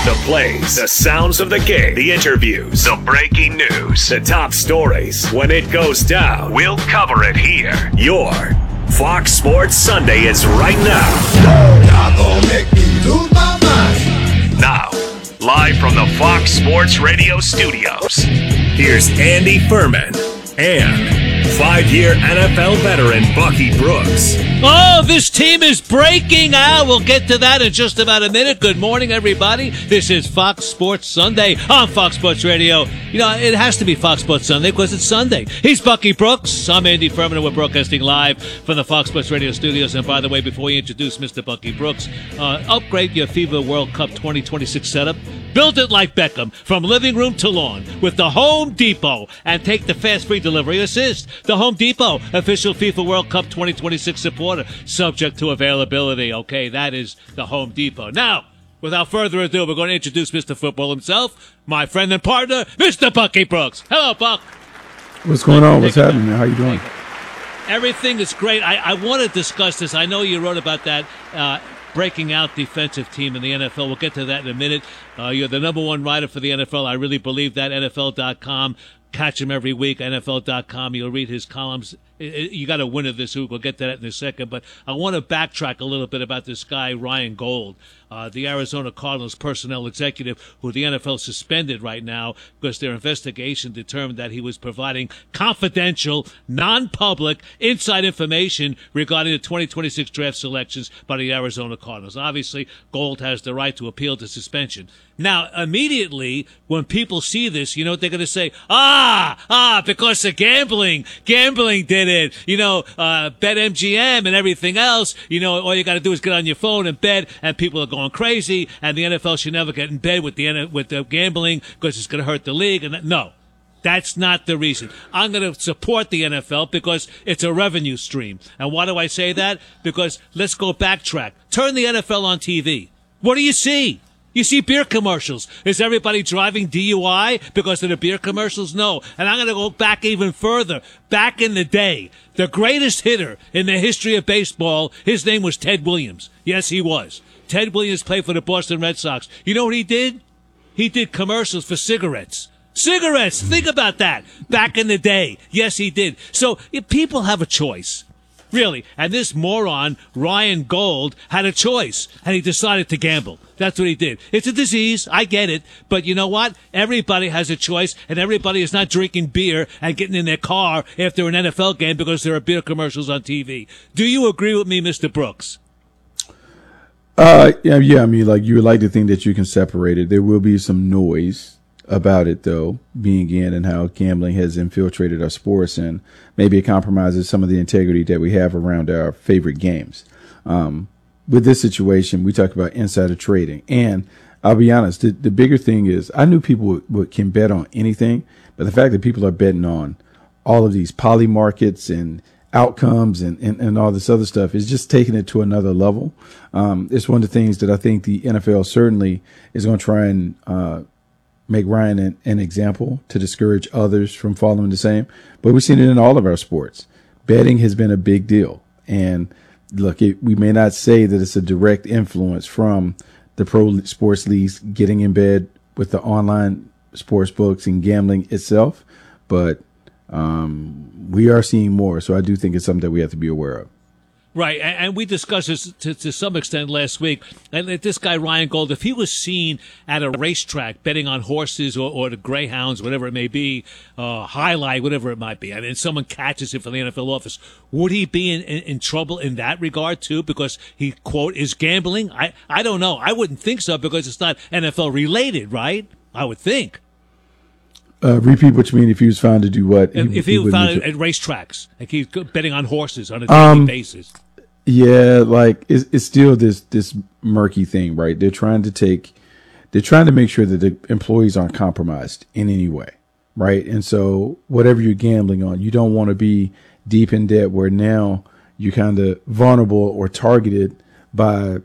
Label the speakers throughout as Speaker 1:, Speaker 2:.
Speaker 1: The plays, the sounds of the game, the interviews, the breaking news, the top stories. When it goes down, we'll cover it here. Your Fox Sports Sunday is right now.
Speaker 2: Y'all gonna make me lose my mind.
Speaker 1: Now, live from the Fox Sports Radio studios, here's Andy Furman and 5-year NFL veteran Bucky Brooks.
Speaker 3: Oh, this team is breaking out. We'll get to that in just about a minute. Good morning, everybody. This is Fox Sports Sunday on Fox Sports Radio. You know, it has to be Fox Sports Sunday because it's Sunday. He's Bucky Brooks. I'm Andy Furman, and we're broadcasting live from the Fox Sports Radio studios. And by the way, before you introduce Mr. Bucky Brooks, upgrade your FIFA World Cup 2026 setup. Build it like Beckham, from living room to lawn, with the Home Depot, and take the fast free delivery assist. The Home Depot, official FIFA World Cup 2026 supporter, subject to availability. Okay, that is the Home Depot. Now, without further ado, we're going to introduce Mr. Football himself, my friend and partner, Mr. Bucky Brooks. Hello, Buck.
Speaker 4: What's going on? What's happening, man? How you doing?
Speaker 3: Everything is great. I want to discuss this. I know you wrote about that breaking out defensive team in the NFL. We'll get to that in a minute. You're the number one writer for the NFL. I really believe that. NFL.com. Catch him every week, NFL.com. You'll read his columns. You got a winner this week. We'll get to that in a second. But I want to backtrack a little bit about this guy, Ryan Gold, the Arizona Cardinals personnel executive, who the NFL suspended right now because their investigation determined that he was providing confidential, non-public, inside information regarding the 2026 draft selections by the Arizona Cardinals. Obviously, Gold has the right to appeal the suspension. Now, immediately, when people see this, you know what they're going to say? Because of gambling. Gambling did it. You know, BetMGM and everything else. You know, all you got to do is get on your phone and bet, and people are going crazy, and the NFL should never get in bed with the gambling because it's going to hurt the league. And no. That's not the reason. I'm going to support the NFL because it's a revenue stream. And why do I say that? Because let's go backtrack. Turn the NFL on TV. What do you see? You see beer commercials. Is everybody driving DUI because of the beer commercials? No. And I'm going to go back even further. Back in the day, the greatest hitter in the history of baseball, his name was Ted Williams. Yes, he was. Ted Williams played for the Boston Red Sox. You know what he did? He did commercials for cigarettes. Cigarettes! Think about that. Back in the day. Yes, he did. So if people have a choice. Really. And this moron, Ryan Gold, had a choice, and he decided to gamble. That's what he did. It's a disease. I get it. But you know what? Everybody has a choice, and everybody is not drinking beer and getting in their car after an NFL game because there are beer commercials on TV. Do you agree with me, Mr. Brooks?
Speaker 4: Yeah. I mean, like, you would like to think that you can separate it. There will be some noise about it, though, being in and how gambling has infiltrated our sports, and maybe it compromises some of the integrity that we have around our favorite games. With this situation, we talk about insider trading, and I'll be honest, the bigger thing is I knew people can bet on anything, but the fact that people are betting on all of these poly markets and outcomes and all this other stuff is just taking it to another level. It's one of the things that I think the NFL certainly is going to try and make Ryan an example to discourage others from following the same. But we've seen it in all of our sports. Betting has been a big deal. And look, we may not say that it's a direct influence from the pro sports leagues getting in bed with the online sports books and gambling itself, but we are seeing more. So I do think it's something that we have to be aware of.
Speaker 3: Right, and we discussed this to some extent last week. And this guy, Ryan Gold, if he was seen at a racetrack betting on horses or the greyhounds, whatever it may be, highlight, whatever it might be, and then someone catches him from the NFL office, would he be in trouble in that regard too? Because he, quote, is gambling? I don't know. I wouldn't think so because it's not NFL related, right? I would think.
Speaker 4: Repeat what you mean. If he was found to do what?
Speaker 3: If he was found at racetracks, like he's betting on horses on a daily basis.
Speaker 4: Yeah, like it's still this murky thing, right? They're trying to make sure that the employees aren't compromised in any way, right? And so whatever you're gambling on, you don't want to be deep in debt where now you're kind of vulnerable or targeted by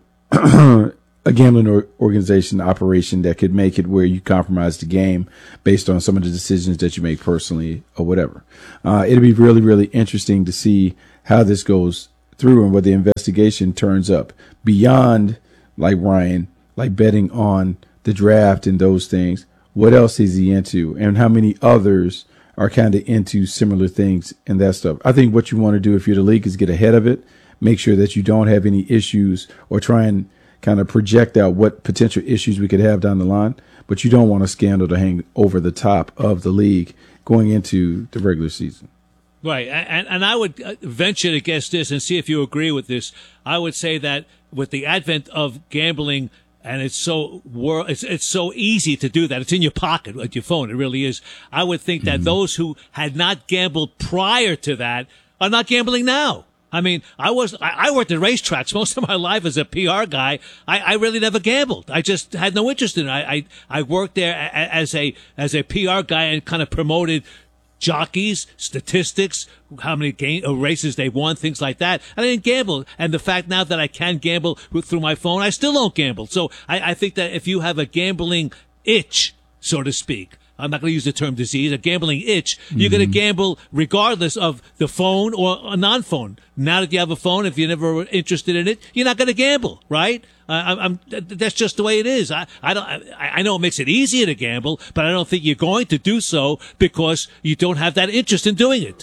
Speaker 4: a gambling organization operation that could make it where you compromise the game based on some of the decisions that you make personally or whatever. It'll be really, really interesting to see how this goes through and what the investigation turns up beyond, like Ryan, like betting on the draft and those things, what else is he into, and how many others are kind of into similar things and that stuff. I think what you want to do if you're the league is get ahead of it, make sure that you don't have any issues, or try and kind of project out what potential issues we could have down the line. But you don't want a scandal to hang over the top of the league going into the regular season.
Speaker 3: Right, and I would venture to guess this and see if you agree with this. I would say that with the advent of gambling, and it's so easy to do that. It's in your pocket with your phone. It really is. I would think that those who had not gambled prior to that are not gambling now. I mean, I worked at racetracks most of my life as a PR guy. I really never gambled. I just had no interest in it. I worked there as a PR guy and kind of promoted jockeys, statistics, how many races they won, things like that. And I didn't gamble. And the fact now that I can gamble through my phone, I still don't gamble. So I think that if you have a gambling itch, so to speak, I'm not going to use the term disease, a gambling itch, you're going to gamble regardless of the phone or a non-phone. Now that you have a phone, if you're never interested in it, you're not going to gamble, right? That's just the way it is. I know it makes it easier to gamble, but I don't think you're going to do so because you don't have that interest in doing it.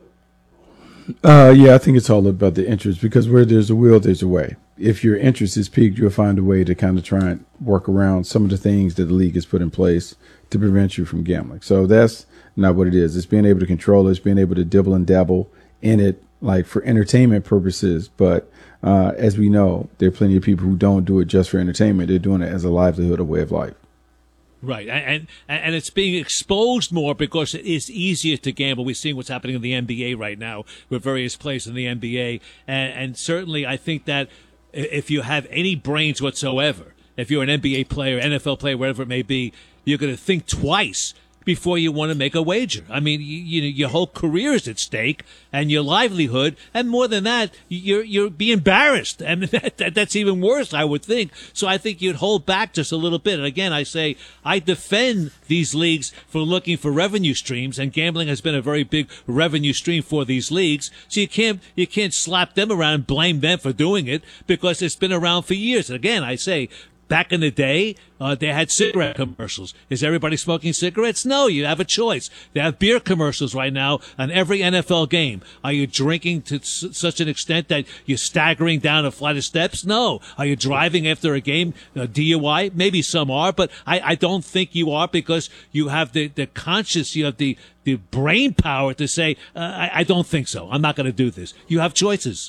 Speaker 4: Yeah, I think it's all about the interest, because where there's a will, there's a way. If your interest is piqued, you'll find a way to kind of try and work around some of the things that the league has put in place to prevent you from gambling. So that's not what it is. It's being able to control it. It's being able to dibble and dabble in it, like for entertainment purposes. But as we know, there are plenty of people who don't do it just for entertainment. They're doing it as a livelihood, a way of life.
Speaker 3: Right, and it's being exposed more because it is easier to gamble. We're seeing what's happening in the NBA right now with various players in the NBA, and certainly I think that if you have any brains whatsoever, if you're an NBA player, NFL player, whatever it may be, you're going to think twice before you want to make a wager. I mean, your whole career is at stake and your livelihood, and more than that, you're be embarrassed, and that's even worse, I would think. So I think you'd hold back just a little bit. And again, I say I defend these leagues for looking for revenue streams, and gambling has been a very big revenue stream for these leagues. So you can't slap them around and blame them for doing it, because it's been around for years. And again, I say, back in the day, they had cigarette commercials. Is everybody smoking cigarettes? No, you have a choice. They have beer commercials right now on every NFL game. Are you drinking to such an extent that you're staggering down a flight of steps? No. Are you driving after a game, DUI? Maybe some are, but I don't think you are, because you have the conscious, you have the brain power to say, I don't think so. I'm not going to do this. You have choices.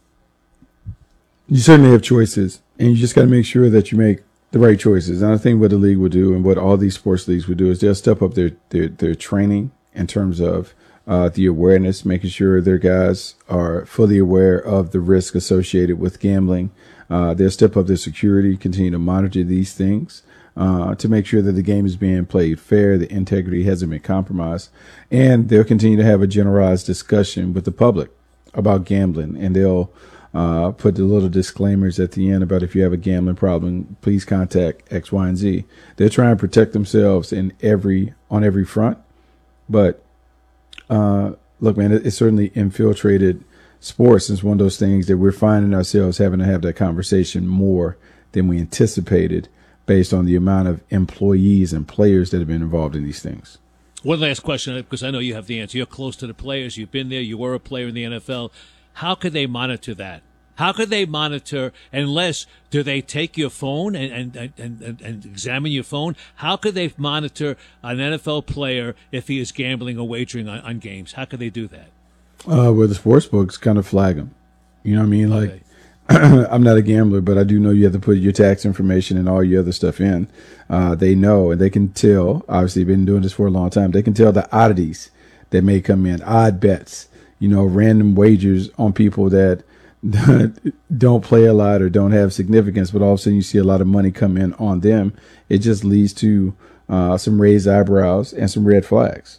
Speaker 4: You certainly have choices, and you just got to make sure that you make the right choices. And I think what the league will do, and what all these sports leagues will do, is they'll step up their training in terms of the awareness, making sure their guys are fully aware of the risk associated with gambling. They'll step up their security, continue to monitor these things to make sure that the game is being played fair, the integrity hasn't been compromised, and they'll continue to have a generalized discussion with the public about gambling, and they'll put the little disclaimers at the end about, if you have a gambling problem, please contact X, Y, and Z. They're trying to protect themselves on every front. But look, man, it's certainly infiltrated sports. It's one of those things that we're finding ourselves having to have that conversation more than we anticipated, based on the amount of employees and players that have been involved in these things.
Speaker 3: One last question, because I know you have the answer. You're close to the players. You've been there. You were a player in the NFL. How could they monitor that? How could they monitor, unless, do they take your phone and examine your phone? How could they monitor an NFL player if he is gambling or wagering on games? How could they do that?
Speaker 4: Well, the sports books kind of flag them. You know what I mean? Like,
Speaker 3: Okay.
Speaker 4: I'm not a gambler, but I do know you have to put your tax information and all your other stuff in. They know, and they can tell, obviously been doing this for a long time, they can tell the oddities that may come in, odd bets, random wagers on people that don't play a lot or don't have significance, but all of a sudden you see a lot of money come in on them. It just leads to some raised eyebrows and some red flags.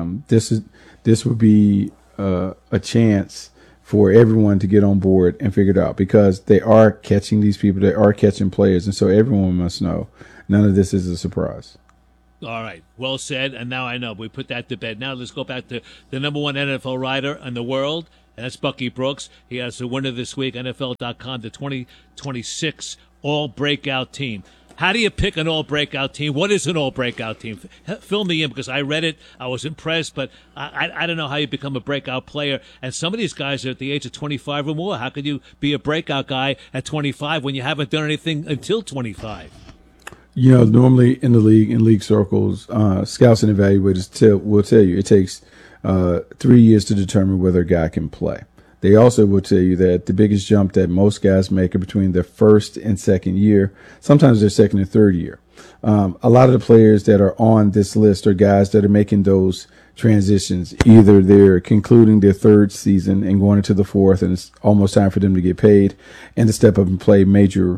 Speaker 4: This would be a chance for everyone to get on board and figure it out, because they are catching these people, they are catching players, and so everyone must know none of this is a surprise.
Speaker 3: All right. Well said. And now I know. We put that to bed. Now let's go back to the number one NFL writer in the world, and that's Bucky Brooks. He has the winner this week, NFL.com, the 2026 All-Breakout Team. How do you pick an all-breakout team? What is an all-breakout team? Fill me in, because I read it. I was impressed, but I don't know how you become a breakout player. And some of these guys are at the age of 25 or more. How could you be a breakout guy at 25 when you haven't done anything until 25?
Speaker 4: You know, normally in the league, in league circles, scouts and evaluators will tell you it takes 3 years to determine whether a guy can play. They also will tell you that the biggest jump that most guys make are between their first and second year, sometimes their second and third year. A lot of the players that are on this list are guys that are making those transitions. Either they're concluding their third season and going into the fourth, and it's almost time for them to get paid and to step up and play a major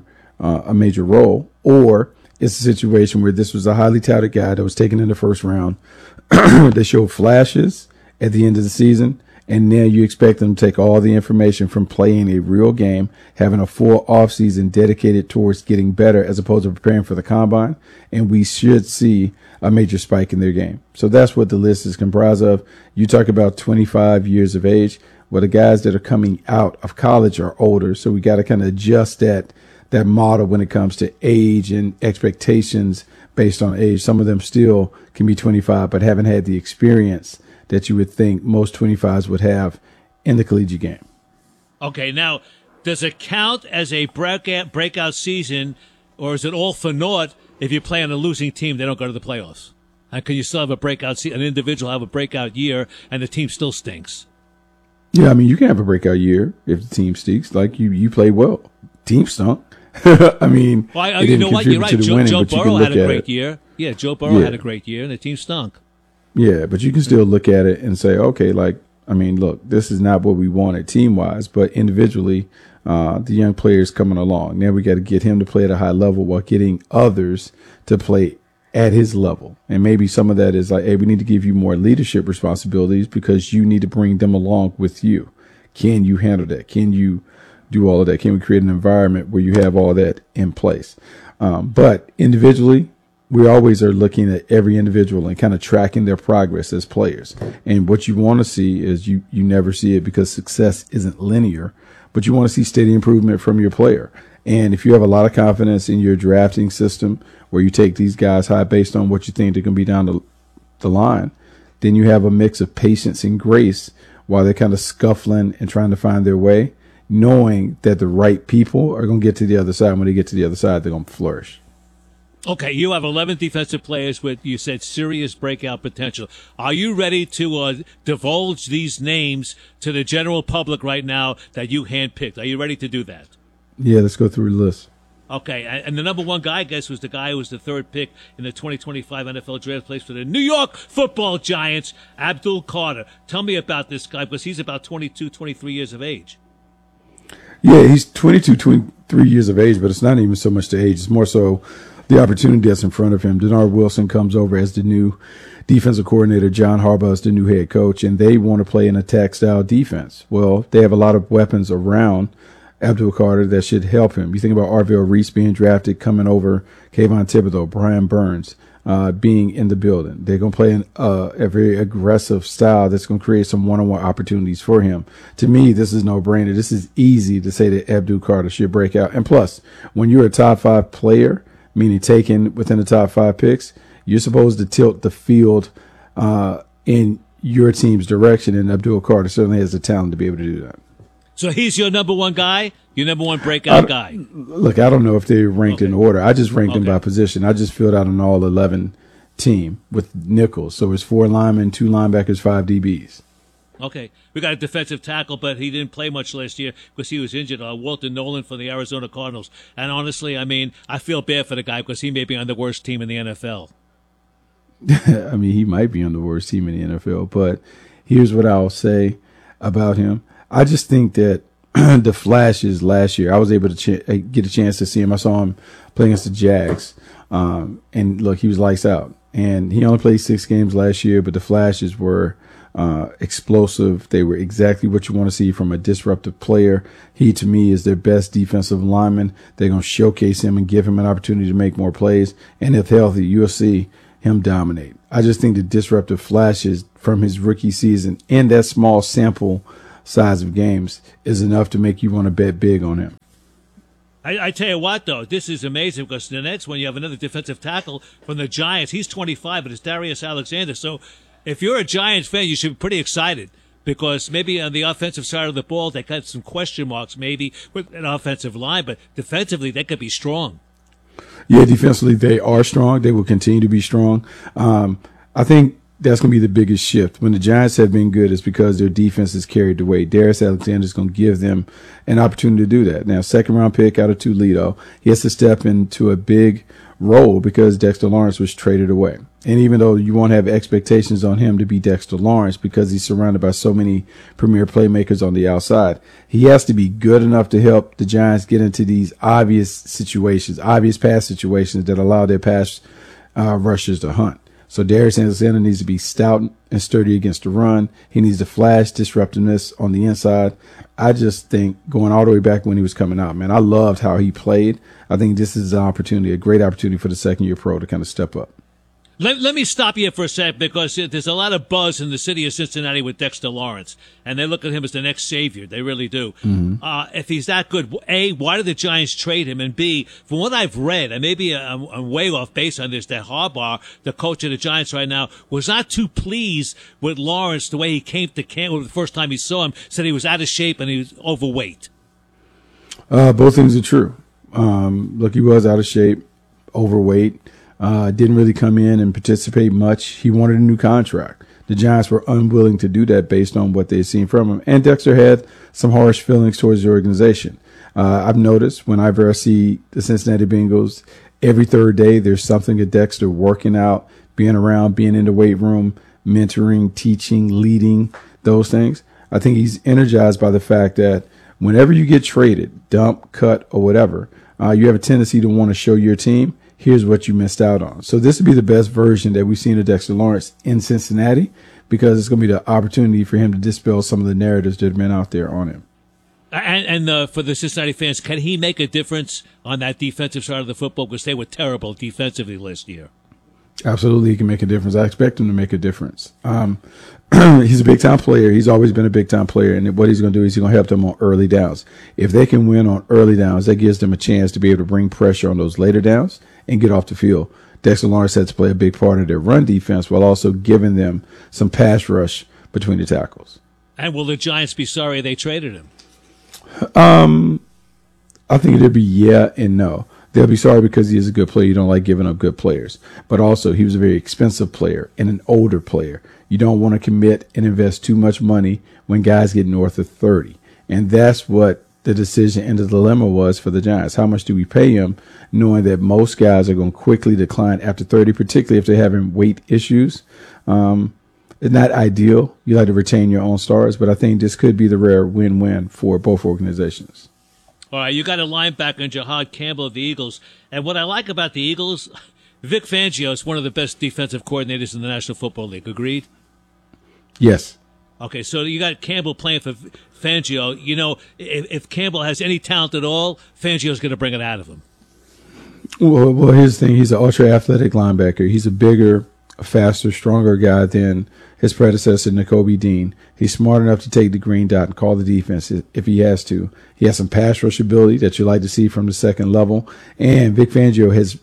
Speaker 4: role, or it's a situation where this was a highly touted guy that was taken in the first round. They showed flashes at the end of the season, and now you expect them to take all the information from playing a real game, having a full offseason dedicated towards getting better as opposed to preparing for the combine, and we should see a major spike in their game. So that's what the list is comprised of. You talk about 25 years of age. Well, the guys that are coming out of college are older, so we got to kind of adjust that model when it comes to age and expectations based on age. Some of them still can be 25, but haven't had the experience that you would think most 25s would have in the collegiate game.
Speaker 3: Okay, now, does it count as a breakout season, or is it all for naught if you play on a losing team, they don't go to the playoffs? And can you still have a breakout an individual have a breakout year and the team still stinks?
Speaker 4: Yeah, I mean, you can have a breakout year if the team stinks. Like, you play well. Team stunk. I mean,
Speaker 3: well, you know what? You're right. Joe Burrow had a great year. Yeah, Joe Burrow had a great year, and the team stunk.
Speaker 4: Yeah, but you can still look at it and say, okay, like, I mean, look, this is not what we wanted team-wise, but individually, the young players coming along. Now we got to get him to play at a high level while getting others to play at his level. And maybe some of that is like, hey, we need to give you more leadership responsibilities because you need to bring them along with you. Can you handle that? Can you do all of that? Can we create an environment where you have all that in place? But individually, we always are looking at every individual and kind of tracking their progress as players. And what you want to see is you never see it because success isn't linear, but you want to see steady improvement from your player. And if you have a lot of confidence in your drafting system where you take these guys high based on what you think they're going to be down the line, then you have a mix of patience and grace while they're kind of scuffling and trying to find their way, knowing that the right people are going to get to the other side. When they get to the other side, they're going to flourish.
Speaker 3: Okay, you have 11 defensive players with, you said, serious breakout potential. Are you ready to divulge these names to the general public right now that you handpicked? Are you ready to do that?
Speaker 4: Yeah, let's go through the list.
Speaker 3: Okay, and the number one guy, I guess, was the guy who was the third pick in the 2025 NFL Draft, plays for the New York Football Giants, Abdul Carter. Tell me about this guy, because he's about 22, 23 years of age.
Speaker 4: Yeah, he's 22, 23 years of age, but it's not even so much the age. It's more so the opportunity that's in front of him. Denard Wilson comes over as the new defensive coordinator. John Harbaugh is the new head coach, and they want to play an attack-style defense. Well, they have a lot of weapons around Abdul Carter that should help him. You think about Arvell Reese being drafted, coming over, Kayvon Thibodeau, Brian Burns being in the building. They're going to play a very aggressive style that's going to create some one-on-one opportunities for him. To me, this is no-brainer. This is easy to say that Abdul Carter should break out. And plus, when you're a top-5 player, meaning taken within the top 5 picks, you're supposed to tilt the field in your team's direction, and Abdul Carter certainly has the talent to be able to do that.
Speaker 3: So he's your number one guy, your number one breakout guy?
Speaker 4: Look, I don't know if they're ranked in order. I just ranked them by position. I just filled out an all-11 team with nickels. So it's 4 linemen, 2 linebackers, 5 DBs.
Speaker 3: Okay. We got a defensive tackle, but he didn't play much last year because he was injured. Walter Nolan for the Arizona Cardinals. And honestly, I mean, I feel bad for the guy because he may be on the worst team in the NFL.
Speaker 4: I mean, he might be on the worst team in the NFL, but here's what I'll say about him. I just think that the flashes last year, I was able to get a chance to see him. I saw him play against the Jags. And look, he was lights out. And he only played 6 games last year, but the flashes were explosive. They were exactly what you want to see from a disruptive player. He, to me, is their best defensive lineman. They're going to showcase him and give him an opportunity to make more plays. And if healthy, you'll see him dominate. I just think the disruptive flashes from his rookie season in that small sample size of games is enough to make you want to bet big on him.
Speaker 3: I tell you what, though, this is amazing because the next one, you have another defensive tackle from the Giants. He's 25, but it's Darius Alexander. So if you're a Giants fan, you should be pretty excited because maybe on the offensive side of the ball, they got some question marks maybe with an offensive line, but defensively, they could be strong.
Speaker 4: Yeah, defensively, they are strong. They will continue to be strong. I think that's going to be the biggest shift. When the Giants have been good, it's because their defense has carried the weight. Darius Alexander is going to give them an opportunity to do that. Now, second-round pick out of Toledo, he has to step into a big role because Dexter Lawrence was traded away. And even though you won't have expectations on him to be Dexter Lawrence because he's surrounded by so many premier playmakers on the outside, he has to be good enough to help the Giants get into these obvious situations, obvious pass situations that allow their pass rushers to hunt. So Darius Alexander needs to be stout and sturdy against the run. He needs to flash disruptiveness on the inside. I just think going all the way back when he was coming out, man, I loved how he played. I think this is an opportunity, a great opportunity for the second-year pro to kind of step up.
Speaker 3: Let me stop you for a sec because there's a lot of buzz in the city of Cincinnati with Dexter Lawrence, and they look at him as the next savior. They really do. Mm-hmm. If he's that good, A, why did the Giants trade him? And B, from what I've read, and maybe I'm way off base on this, that Harbaugh, the coach of the Giants right now, was not too pleased with Lawrence the way he came to camp the first time he saw him, said he was out of shape and he was overweight.
Speaker 4: Both things are true. Look, he was out of shape, overweight. Didn't really come in and participate much. He wanted a new contract. The Giants were unwilling to do that based on what they had seen from him. And Dexter had some harsh feelings towards the organization. I've noticed whenever I see the Cincinnati Bengals, every third day there's something at Dexter working out, being around, being in the weight room, mentoring, teaching, leading, those things. I think he's energized by the fact that whenever you get traded, dump, cut, or whatever, you have a tendency to want to show your team, here's what you missed out on. So this would be the best version that we've seen of Dexter Lawrence in Cincinnati because it's going to be the opportunity for him to dispel some of the narratives that have been out there on him.
Speaker 3: And for the Cincinnati fans, can he make a difference on that defensive side of the football because they were terrible defensively last year?
Speaker 4: Absolutely, he can make a difference. I expect him to make a difference. He's a big-time player. He's always been a big-time player, and what he's going to do is he's going to help them on early downs. If they can win on early downs, that gives them a chance to be able to bring pressure on those later downs and get off the field. Dexter Lawrence had to play a big part of their run defense while also giving them some pass rush between the tackles.
Speaker 3: And will the Giants be sorry they traded him?
Speaker 4: I think it'd be yeah and no. They'll be sorry because he is a good player. You don't like giving up good players. But also, he was a very expensive player and an older player. You don't want to commit and invest too much money when guys get north of 30. And that's what the decision and the dilemma was for the Giants. How much do we pay him, knowing that most guys are going to quickly decline after 30, particularly if they're having weight issues? It's not ideal. You like to retain your own stars, but I think this could be the rare win-win for both organizations.
Speaker 3: All right, you got a linebacker in Jahad Campbell of the Eagles. And what I like about the Eagles, Vic Fangio is one of the best defensive coordinators in the National Football League. Agreed?
Speaker 4: Yes.
Speaker 3: Okay, so you got Campbell playing for Fangio. You know, if Campbell has any talent at all, Fangio's going to bring it out of him.
Speaker 4: Well, here's the thing. He's an ultra-athletic linebacker. He's a bigger, faster, stronger guy than his predecessor, Nakobe Dean. He's smart enough to take the green dot and call the defense if he has to. He has some pass rush ability that you like to see from the second level. And Vic Fangio has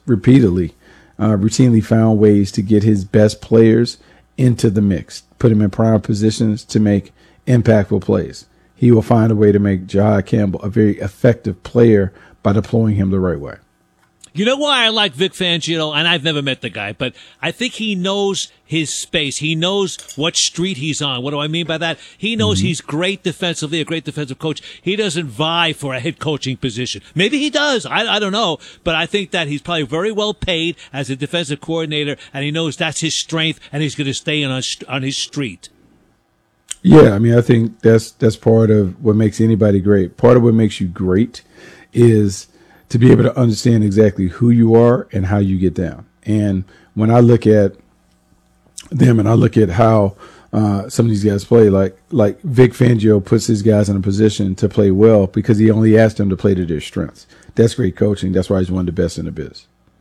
Speaker 4: routinely found ways to get his best players into the mix, put him in prime positions to make impactful plays. He will find a way to make Jahad Campbell a very effective player by deploying him the right way.
Speaker 3: You know why I like Vic Fangio? And I've never met the guy, but I think he knows his space. He knows what street he's on. What do I mean by that? He knows he's great defensively, a great defensive coach. He doesn't vie for a head coaching position. Maybe he does. I don't know. But I think that he's probably very well paid as a defensive coordinator, and he knows that's his strength, and he's going to stay on his street.
Speaker 4: Yeah, I mean, I think that's part of what makes anybody great. Part of what makes you great is to be able to understand exactly who you are and how you get down. And when I look at them and I look at how some of these guys play, like Vic Fangio puts his guys in a position to play well because he only asked them to play to their strengths. That's great coaching. That's why he's one of the best in the biz.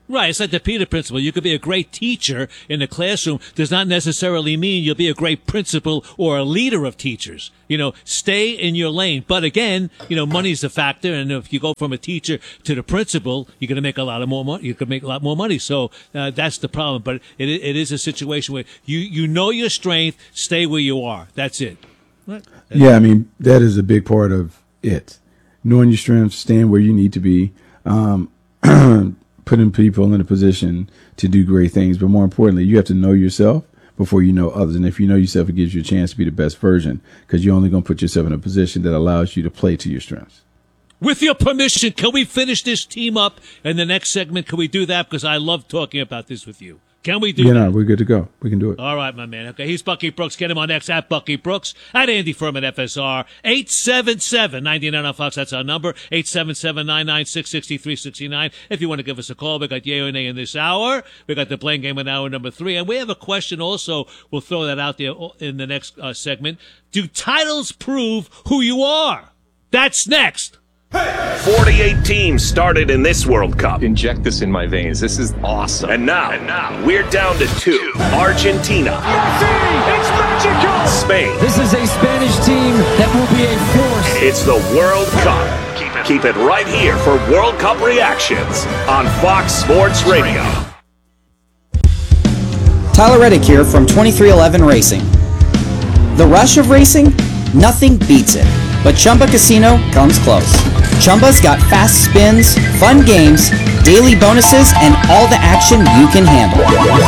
Speaker 3: Right, it's like the Peter principle. You could be a great teacher in the classroom, does not necessarily mean you'll be a great principal or a leader of teachers. Stay in your lane. But again, money's a factor, and if you go from a teacher to the principal, you're going to make a lot more money. You could make a lot more money. So that's the problem. But it is a situation where you know your strength, stay where you are. That's it. What?
Speaker 4: Yeah, I mean, that is a big part of it. Knowing your strengths, staying where you need to be. Putting people in a position to do great things. But more importantly, you have to know yourself before you know others. And if you know yourself, it gives you a chance to be the best version, because you're only going to put yourself in a position that allows you to play to your strengths.
Speaker 3: With your permission, can we finish this team up in the next segment? Can we do that? Because I love talking about this with you. Can we do that?
Speaker 4: No, we're good to go. We can do it.
Speaker 3: All right, my man. Okay, he's Bucky Brooks. Get him on X at Bucky Brooks, at Andy Furman FSR, 877-99 on Fox. That's our number, 877-996-6369. If you want to give us a call, we got Yay or Nay in this hour. We got the Blame Game in hour number 3. And we have a question also. We'll throw that out there in the next segment. Do titles prove who you are? That's next.
Speaker 1: 48 teams started in this World Cup.
Speaker 5: Inject this in my veins. This is awesome.
Speaker 1: And now we're down to 2. Argentina.
Speaker 6: It's magical!
Speaker 1: Spain.
Speaker 7: This is a Spanish team that will be a force.
Speaker 1: It's the World Cup. Keep it right here for World Cup reactions on Fox Sports Radio.
Speaker 8: Tyler Reddick here from 2311 Racing. The rush of racing? Nothing beats it. But Chumba Casino comes close. Chumba's got fast spins, fun games, daily bonuses, and all the action you can handle.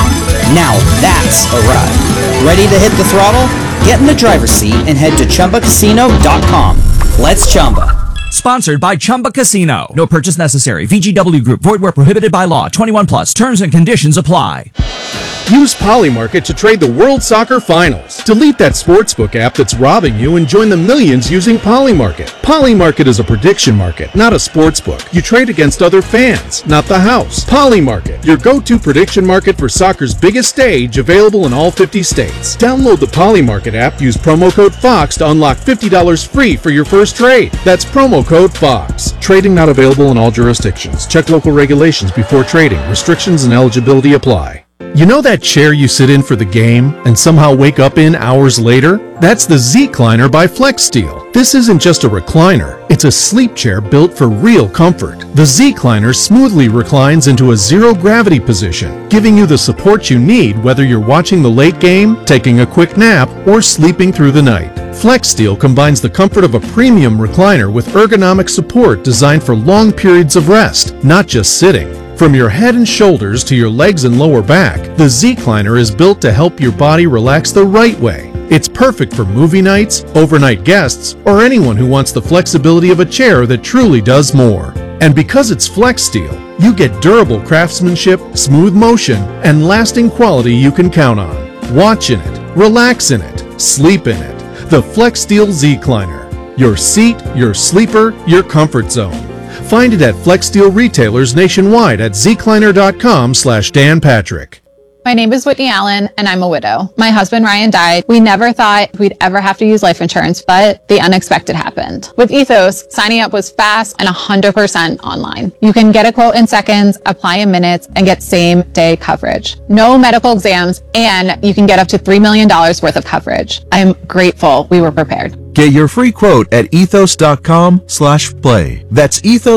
Speaker 8: Now that's a ride. Ready to hit the throttle? Get in the driver's seat and head to ChumbaCasino.com. Let's Chumba.
Speaker 9: Sponsored by Chumba Casino. No purchase necessary. VGW Group. Void where prohibited by law. 21 plus. Terms and conditions apply.
Speaker 10: Use Polymarket to trade the World Soccer Finals. Delete that sportsbook app that's robbing you and join the millions using Polymarket. Polymarket is a prediction market, not a sportsbook. You trade against other fans, not the house. Polymarket, your go-to prediction market for soccer's biggest stage, available in all 50 states. Download the Polymarket app, use promo code FOX to unlock $50 free for your first trade. That's promo code FOX. Trading not available in all jurisdictions. Check local regulations before trading. Restrictions and eligibility apply. You know that chair you sit in for the game and somehow wake up in hours later? That's the Z-Cliner by FlexSteel. This isn't just a recliner, it's a sleep chair built for real comfort. The Z-Cliner smoothly reclines into a zero-gravity position, giving you the support you need whether you're watching the late game, taking a quick nap, or sleeping through the night. FlexSteel combines the comfort of a premium recliner with ergonomic support designed for long periods of rest, not just sitting. From your head and shoulders to your legs and lower back, the Z-Cliner is built to help your body relax the right way. It's perfect for movie nights, overnight guests, or anyone who wants the flexibility of a chair that truly does more. And because it's FlexSteel, you get durable craftsmanship, smooth motion, and lasting quality you can count on. Watch in it, relax in it, sleep in it. The FlexSteel Z-Cliner. Your seat, your sleeper, your comfort zone. Find it at FlexSteel retailers nationwide at zcliner.com/Dan Patrick.
Speaker 11: My name is Whitney Allen, and I'm a widow. My husband, Ryan, died. We never thought we'd ever have to use life insurance, but the unexpected happened. With Ethos, signing up was fast and 100% online. You can get a quote in seconds, apply in minutes, and get same-day coverage. No medical exams, and you can get up to $3 million worth of coverage. I'm grateful we were prepared.
Speaker 12: Get your free quote at ethos.com/play. That's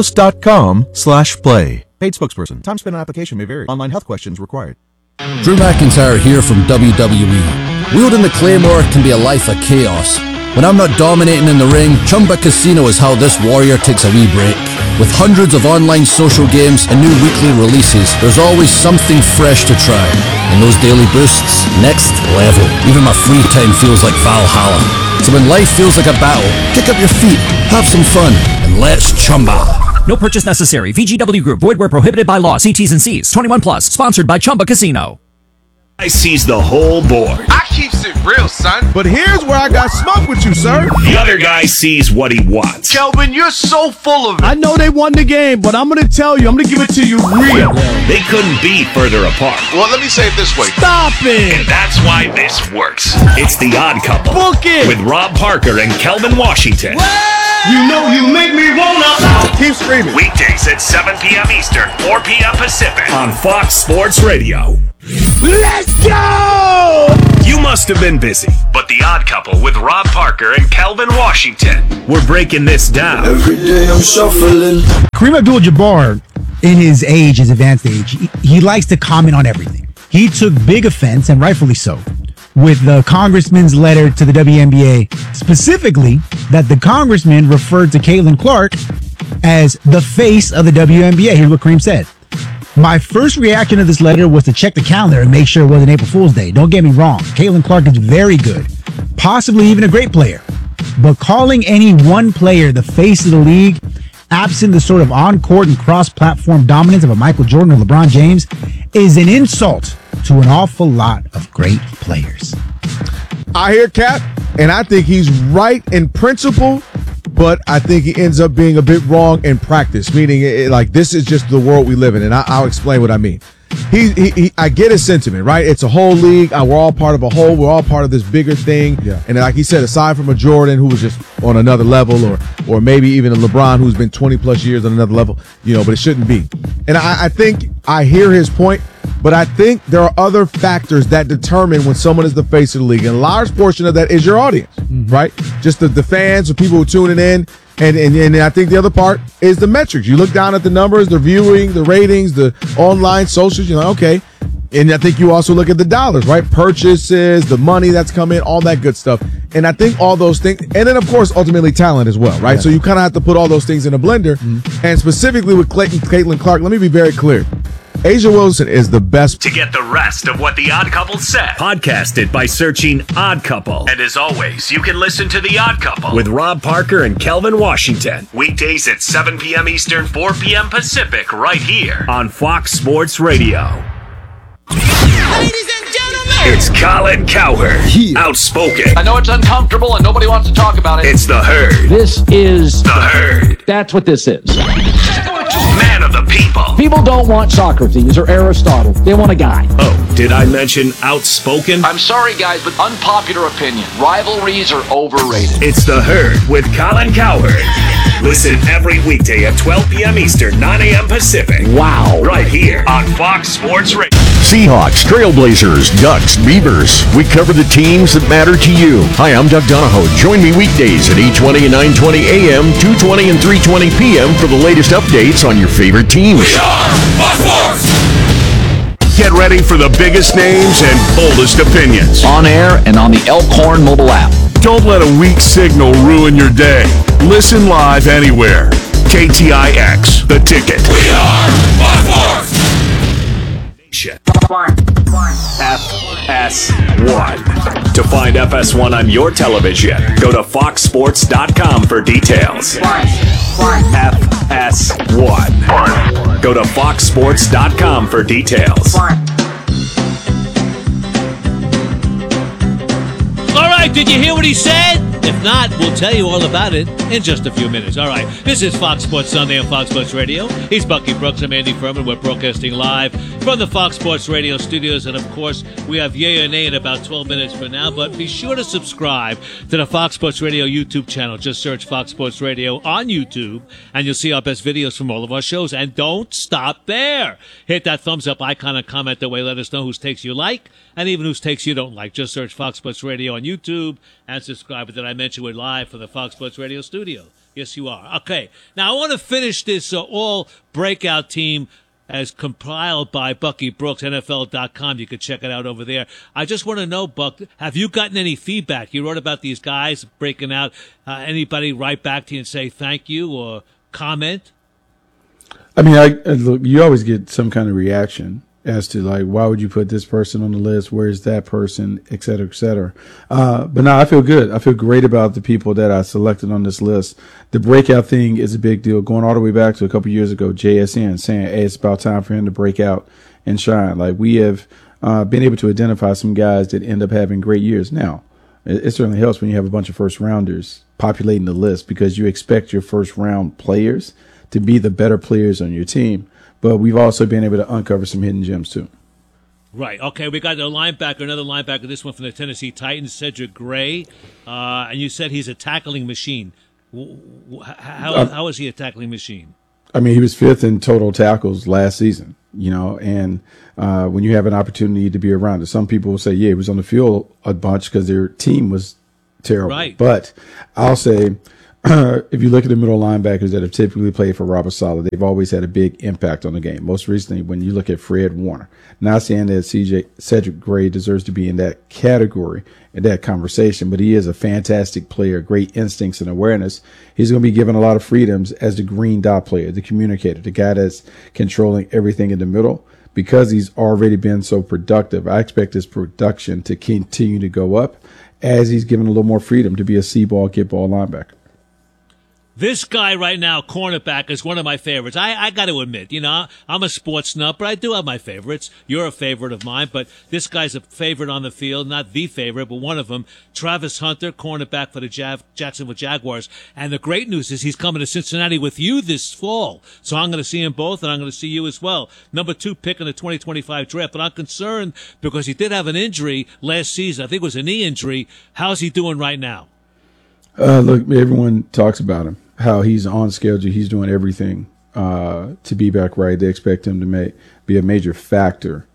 Speaker 12: ethos.com/play.
Speaker 13: Paid spokesperson. Time spent on application may vary. Online health questions required.
Speaker 14: Drew McIntyre here from WWE. Wielding the Claymore can be a life of chaos. When I'm not dominating in the ring, Chumba Casino is how this warrior takes a wee break. With hundreds of online social games and new weekly releases, there's always something fresh to try. And those daily boosts, next level. Even my free time feels like Valhalla. So when life feels like a battle, kick up your feet, have some fun, and let's Chumba.
Speaker 9: No purchase necessary. VGW Group. Void where prohibited by law. See T's and C's. 21 plus. Sponsored by Chumba Casino.
Speaker 1: I sees the whole board.
Speaker 2: I keeps it real, son.
Speaker 13: But here's where I got smoke with you, sir.
Speaker 1: The other guy sees what he wants.
Speaker 2: Kelvin, you're so full of it.
Speaker 13: I know they won the game, but I'm going to tell you, I'm going to give it to you real.
Speaker 1: They couldn't be further apart.
Speaker 2: Well, let me say it this way.
Speaker 13: Stop it.
Speaker 1: And that's why this works. It's The Odd Couple.
Speaker 13: Book it.
Speaker 1: With Rob Parker and Kelvin Washington.
Speaker 6: Well,
Speaker 13: You know you make me wanna.
Speaker 10: Keep screaming.
Speaker 1: Weekdays at 7 p.m. Eastern, 4 p.m. Pacific on Fox Sports Radio.
Speaker 13: Let's go!
Speaker 1: You must have been busy, but The Odd Couple with Rob Parker and Kelvin Washington. We're breaking this down.
Speaker 12: Every day I'm shuffling.
Speaker 15: Kareem Abdul-Jabbar, in his advanced age, he likes to comment on everything. He took big offense, and rightfully so, with the congressman's letter to the WNBA, specifically that the congressman referred to Caitlin Clark as the face of the WNBA. Here's what Kareem said. My first reaction to this letter was to check the calendar and make sure it wasn't April Fool's Day. Don't get me wrong. Caitlin Clark is very good, possibly even a great player. But calling any one player the face of the league, absent the sort of on-court and cross-platform dominance of a Michael Jordan or LeBron James, is an insult to an awful lot of great players.
Speaker 10: I hear Cap, and I think he's right in principle, but I think he ends up being a bit wrong in practice, meaning like this is just the world we live in, and I'll explain what I mean. I get his sentiment, right? It's a whole league. We're all part of a whole. We're all part of this bigger thing. Yeah. And like he said, aside from a Jordan who was just on another level, or maybe even a LeBron who's been 20 plus years on another level, but it shouldn't be. And I think I hear his point, but I think there are other factors that determine when someone is the face of the league. And a large portion of that is your audience, right? Just the fans, the people who are tuning in. And I think the other part is the metrics. You look down at the numbers, the viewing, the ratings, the online socials, you're like, okay. And I think you also look at the dollars, right? Purchases, the money that's come in, all that good stuff. And I think all those things, and then of course, ultimately talent as well, right? Yeah. So you kind of have to put all those things in a blender. And specifically with Caitlin Clark, let me be very clear. A'ja Wilson is the best.
Speaker 1: To get the rest of what The Odd Couple said, podcast it by searching Odd Couple. And as always, you can listen to The Odd Couple with Rob Parker and Kelvin Washington. Weekdays at 7 p.m. Eastern, 4 p.m. Pacific, right here on Fox Sports Radio.
Speaker 16: Ladies and gentlemen,
Speaker 1: it's Colin Cowherd. Outspoken.
Speaker 17: I know it's uncomfortable and nobody wants to talk about it.
Speaker 1: It's The Herd.
Speaker 7: This is
Speaker 1: The Herd.
Speaker 7: That's what this is.
Speaker 1: Man of the people.
Speaker 7: People don't want Socrates or Aristotle. They want a guy.
Speaker 1: Oh, did I mention outspoken?
Speaker 17: I'm sorry, guys, but unpopular opinion. Rivalries are overrated.
Speaker 1: It's The Herd with Colin Cowherd. Listen every weekday at 12 p.m. Eastern, 9 a.m. Pacific.
Speaker 7: Wow.
Speaker 1: Right here on Fox Sports Radio.
Speaker 18: Seahawks, Trailblazers, Ducks, Beavers. We cover the teams that matter to you. Hi, I'm Doug Donahoe. Join me weekdays at 8:20 and 9:20 a.m., 2:20 and 3:20 p.m. for the latest updates on your favorite teams.
Speaker 1: We are Fox Sports. Get ready for the biggest names and boldest opinions.
Speaker 17: On air and on the Elkhorn mobile app.
Speaker 1: Don't let a weak signal ruin your day. Listen live anywhere. KTIX, The Ticket. We are Fox Sports. FS1. To find FS1 on your television, go to foxsports.com for details. FS1. Go to foxsports.com for details.
Speaker 3: All right, did you hear what he said? If not, we'll tell you all about it in just a few minutes. All right, this is Fox Sports Sunday on Fox Sports Radio. He's Bucky Brooks. I'm Andy Furman. We're broadcasting live from the Fox Sports Radio studios. And, of course, we have Yay or Nay in about 12 minutes from now. But be sure to subscribe to the Fox Sports Radio YouTube channel. Just search Fox Sports Radio on YouTube, and you'll see our best videos from all of our shows. And don't stop there. Hit that thumbs up icon and comment that way. Let us know whose takes you like and even whose takes you don't like. Just search Fox Sports Radio on YouTube and subscribe. But did I mention we're live from the Fox Sports Radio studio? Yes, you are. Okay. Now, I want to finish this all breakout team as compiled by Bucky Brooks, NFL.com. You can check it out over there. I just want to know, Buck, have you gotten any feedback? You wrote about these guys breaking out. Anybody write back to you and say thank you or comment?
Speaker 4: I mean, look, you always get some kind of reaction as to like, why would you put this person on the list? Where's that person, et cetera, et cetera. But no, I feel good. I feel great about the people that I selected on this list. The breakout thing is a big deal. Going all the way back to a couple years ago, JSN saying, hey, it's about time for him to break out and shine. Like, we have been able to identify some guys that end up having great years. Now, it certainly helps when you have a bunch of first rounders populating the list, because you expect your first round players to be the better players on your team. But we've also been able to uncover some hidden gems, too.
Speaker 3: Right. Okay, we got a linebacker, another linebacker, this one from the Tennessee Titans, Cedric Gray. And you said he's a tackling machine. How is he a tackling machine?
Speaker 4: I mean, he was 5th in total tackles last season, and when you have an opportunity to be around it, some people will say, yeah, he was on the field a bunch because their team was terrible.
Speaker 3: Right.
Speaker 4: But I'll say, if you look at the middle linebackers that have typically played for Robert Saleh, they've always had a big impact on the game. Most recently, when you look at Fred Warner, not saying that Cedric Gray deserves to be in that category, in that conversation, but he is a fantastic player, great instincts and awareness. He's going to be given a lot of freedoms as the green dot player, the communicator, the guy that's controlling everything in the middle. Because he's already been so productive, I expect his production to continue to go up as he's given a little more freedom to be a see-ball, get-ball linebacker.
Speaker 3: This guy right now, cornerback, is one of my favorites. I got to admit, I'm a sports nut, but I do have my favorites. You're a favorite of mine, but this guy's a favorite on the field, not the favorite, but one of them. Travis Hunter, cornerback for the Jacksonville Jaguars. And the great news is he's coming to Cincinnati with you this fall. So I'm going to see him both, and I'm going to see you as well. Number 2 pick in the 2025 draft. But I'm concerned because he did have an injury last season. I think it was a knee injury. How's he doing right now?
Speaker 4: Look, everyone talks about him. How he's on schedule, he's doing everything to be back right. They expect him to be a major factor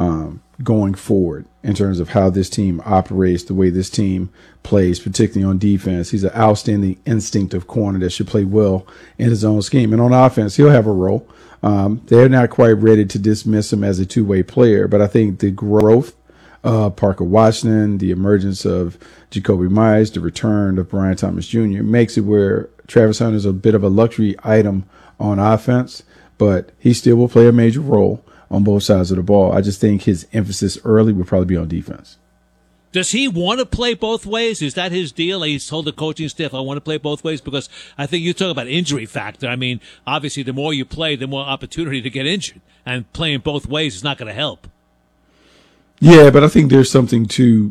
Speaker 4: going forward in terms of how this team operates, the way this team plays, particularly on defense. He's an outstanding instinctive corner that should play well in his own scheme. And on offense, he'll have a role. They're not quite ready to dismiss him as a two-way player, but I think the growth Parker Washington, the emergence of Jacoby Myers, the return of Brian Thomas Jr. makes it where Travis Hunter is a bit of a luxury item on offense, but he still will play a major role on both sides of the ball. I just think his emphasis early will probably be on defense.
Speaker 3: Does he want to play both ways? Is that his deal? He's told the coaching staff, I want to play both ways, because I think you talk about injury factor. I mean, obviously, the more you play, the more opportunity to get injured, and playing both ways is not going to help.
Speaker 4: Yeah, but I think there's something to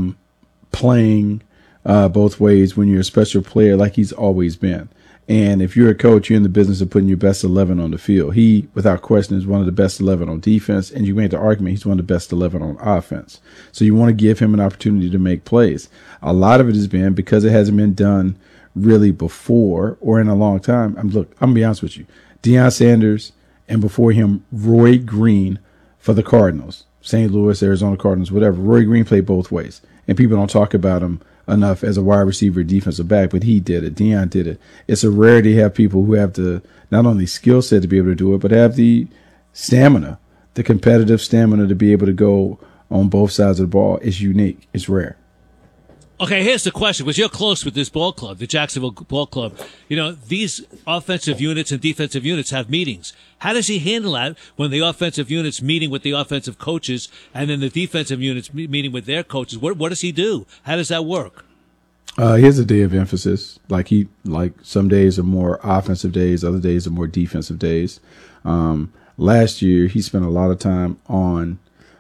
Speaker 4: playing both ways when you're a special player like he's always been. And if you're a coach, you're in the business of putting your best 11 on the field. He, without question, is one of the best 11 on defense, and you made the argument he's one of the best 11 on offense. So you want to give him an opportunity to make plays. A lot of it has been because it hasn't been done really before or in a long time. I'm going to be honest with you. Deion Sanders and before him, Roy Green for the Cardinals. St. Louis, Arizona Cardinals, whatever. Roy Green played both ways. And people don't talk about him enough as a wide receiver, defensive back, but he did it. Deion did it. It's a rarity to have people who have the not only skill set to be able to do it, but have the stamina, the competitive stamina to be able to go on both sides of the ball. It's unique. It's rare.
Speaker 3: Okay, here's the question, because you're close with this ball club, the Jacksonville Ball Club. These offensive units and defensive units have meetings. How does he handle that when the offensive units meeting with the offensive coaches and then the defensive units meeting with their coaches? What does he do? How does that work?
Speaker 4: Here's a day of emphasis. Like some days are more offensive days, other days are more defensive days. Last year, he spent a lot of time on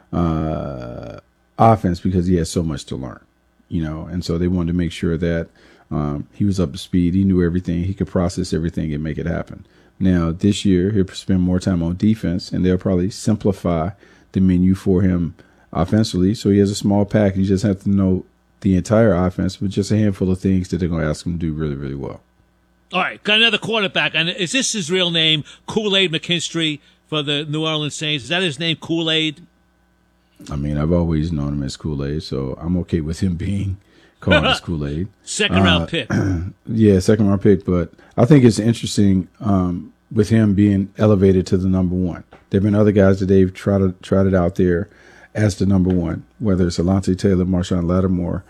Speaker 4: offense because he had so much to learn. And so they wanted to make sure that he was up to speed. He knew everything. He could process everything and make it happen. Now, this year, he'll spend more time on defense, and they'll probably simplify the menu for him offensively. So he has a small package. He just has to know the entire offense with just a handful of things that they're going to ask him to do really, really well.
Speaker 3: All right, got another quarterback. And is this his real name, Kool-Aid McKinstry for the New Orleans Saints? Is that his name, Kool-Aid?
Speaker 4: I mean, I've always known him as Kool-Aid, so I'm okay with him being called as Kool-Aid.
Speaker 3: Second-round pick.
Speaker 4: Yeah, second-round pick. But I think it's interesting with him being elevated to the number one. There have been other guys that they've trotted out there as the number one, whether it's Alontae Taylor, Marshawn Lattimore.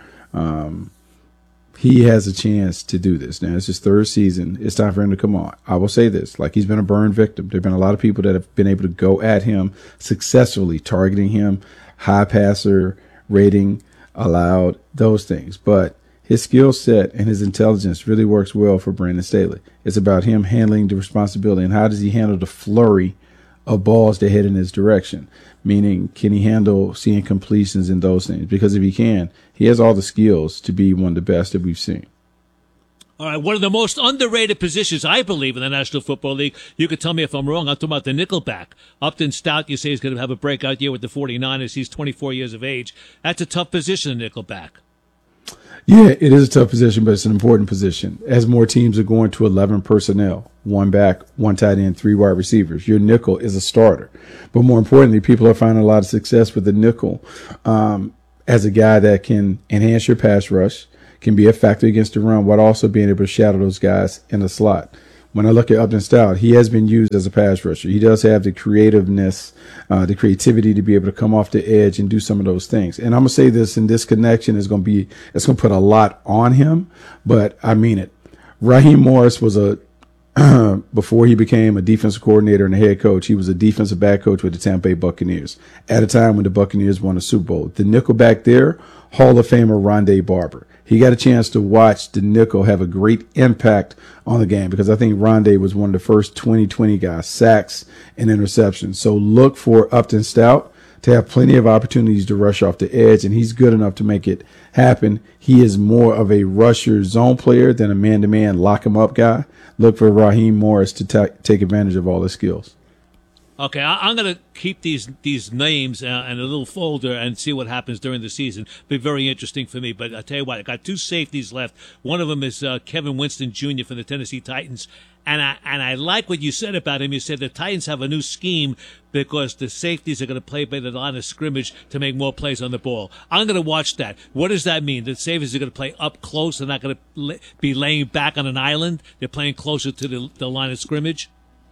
Speaker 4: He has a chance to do this. Now, it's his third season. It's time for him to come on. I will say this, he's been a burn victim. There have been a lot of people that have been able to go at him successfully, targeting him, high passer rating allowed, those things. But his skill set and his intelligence really works well for Brandon Staley. It's about him handling the responsibility and how does he handle the flurry of balls that head in his direction, meaning can he handle seeing completions and those things? Because if he can, he has all the skills to be one of the best that we've seen.
Speaker 3: All right, one of the most underrated positions, I believe, in the National Football League. You could tell me if I'm wrong. I'm talking about the nickelback. Upton Stout, you say, is going to have a breakout year with the 49ers. He's 24 years of age. That's a tough position, the nickelback.
Speaker 4: Yeah, it is a tough position, but it's an important position. As more teams are going to 11 personnel, 1 back, 1 tight end, 3 wide receivers, your nickel is a starter. But more importantly, people are finding a lot of success with the nickel as a guy that can enhance your pass rush, can be a factor against the run, while also being able to shadow those guys in the slot. When I look at Upton Stout, he has been used as a pass rusher. He does have the creativeness, the creativity to be able to come off the edge and do some of those things. And I'm going to say this, and this connection it's going to put a lot on him, but I mean it. Raheem Morris was before he became a defensive coordinator and a head coach, he was a defensive back coach with the Tampa Bay Buccaneers at a time when the Buccaneers won a Super Bowl. The nickel back there, Hall of Famer Rondé Barber. He got a chance to watch the nickel have a great impact on the game because I think Rondé was one of the first 2020 guys, sacks and interceptions. So look for Upton Stout to have plenty of opportunities to rush off the edge, and he's good enough to make it happen. He is more of a rusher zone player than a man-to-man lock-him-up guy. Look for Raheem Morris to take advantage of all his skills.
Speaker 3: Okay, I'm going to keep these names in a little folder and see what happens during the season. Be very interesting for me. But I tell you what, I got 2 safeties left. One of them is Kevin Winston Jr. from the Tennessee Titans, and I like what you said about him. You said the Titans have a new scheme because the safeties are going to play by the line of scrimmage to make more plays on the ball. I'm going to watch that. What does that mean? The safeties are going to play up close. They're not going to be laying back on an island. They're playing closer to the line of scrimmage.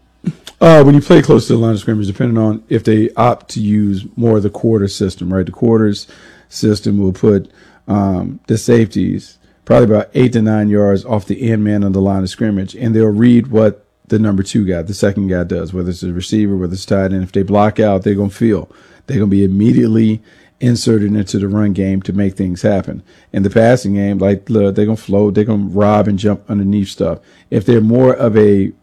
Speaker 4: When you play close to the line of scrimmage, depending on if they opt to use more of the quarter system, right? The quarters system will put the safeties probably about 8 to 9 yards off the end man on the line of scrimmage, and they'll read what the number 2 guy, the second guy, does, whether it's a receiver, whether it's tight end. If they block out, they're going to feel. They're going to be immediately inserted into the run game to make things happen. In the passing game, like they're going to float, they're going to rob and jump underneath stuff. If they're more of a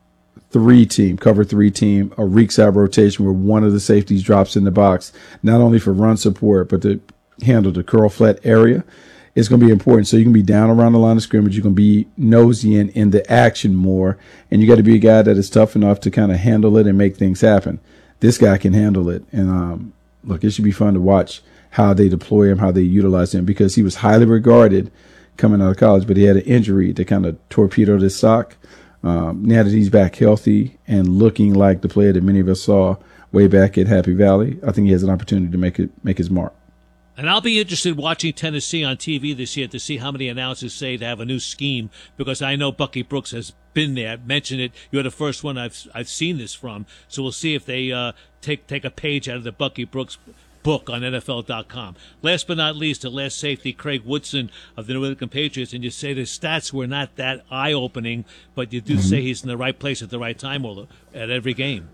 Speaker 4: cover 3 team, a reach side rotation where one of the safeties drops in the box, not only for run support, but to handle the curl flat area, it's going to be important. So you can be down around the line of scrimmage. You can be nosy in the action more, and you got to be a guy that is tough enough to kind of handle it and make things happen. This guy can handle it. And look, it should be fun to watch how they deploy him, how they utilize him, because he was highly regarded coming out of college, but he had an injury that kind of torpedoed his stock. Now that he's back healthy and looking like the player that many of us saw way back at Happy Valley, I think he has an opportunity to make his mark.
Speaker 3: And I'll be interested watching Tennessee on TV this year to see how many announcers say they have a new scheme, because I know Bucky Brooks has been there, mentioned it. You're the first one I've seen this from, so we'll see if they take a page out of the Bucky Brooks book on NFL.com. Last but not least, the last safety, Craig Woodson of the New England Patriots, and you say the stats were not that eye-opening, but you do say he's in the right place at the right time at every game.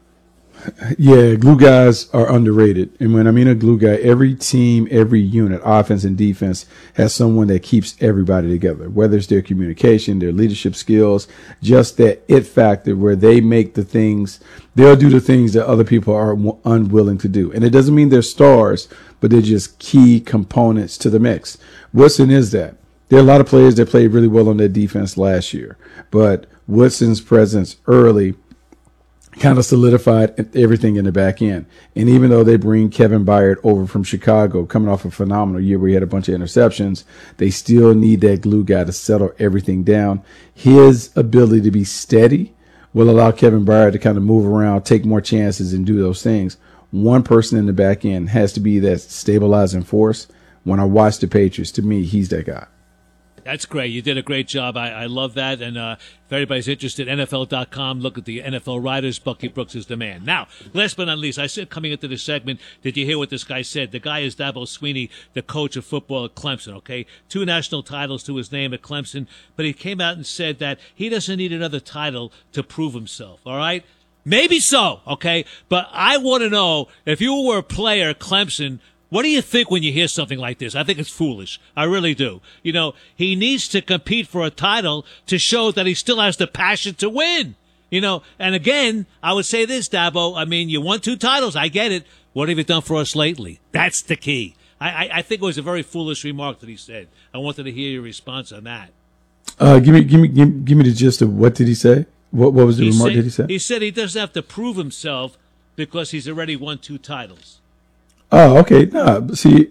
Speaker 4: Yeah, glue guys are underrated. And when I mean a glue guy, every team, every unit, offense and defense, has someone that keeps everybody together, whether it's their communication, their leadership skills, just that it factor where they make they'll do the things that other people are unwilling to do. And it doesn't mean they're stars, but they're just key components to the mix. Woodson is that. There are a lot of players that played really well on their defense last year, but Woodson's presence early kind of solidified everything in the back end. And even though they bring Kevin Byard over from Chicago, coming off a phenomenal year where he had a bunch of interceptions, they still need that glue guy to settle everything down. His ability to be steady will allow Kevin Byard to kind of move around, take more chances, and do those things. One person in the back end has to be that stabilizing force. When I watch the Patriots, to me, he's that guy.
Speaker 3: That's great. You did a great job. I love that. And if anybody's interested, NFL.com, look at the NFL writers. Bucky Brooks is the man. Now, last but not least, I said coming into this segment, did you hear what this guy said? The guy is Dabo Swinney, the coach of football at Clemson, okay? 2 national titles to his name at Clemson, but he came out and said that he doesn't need another title to prove himself, all right? Maybe so, okay? But I want to know, if you were a player at Clemson, what do you think when you hear something like this? I think it's foolish. I really do. You know, he needs to compete for a title to show that he still has the passion to win. You know, and again, I would say this, Dabo. I mean, you won 2 titles. I get it. What have you done for us lately? That's the key. I think it was a very foolish remark that he said. I wanted to hear your response on that.
Speaker 4: Give me the gist of what did he say? What was the remark that he said?
Speaker 3: He said he doesn't have to prove himself because he's already won 2 titles.
Speaker 4: Oh, okay. No, see,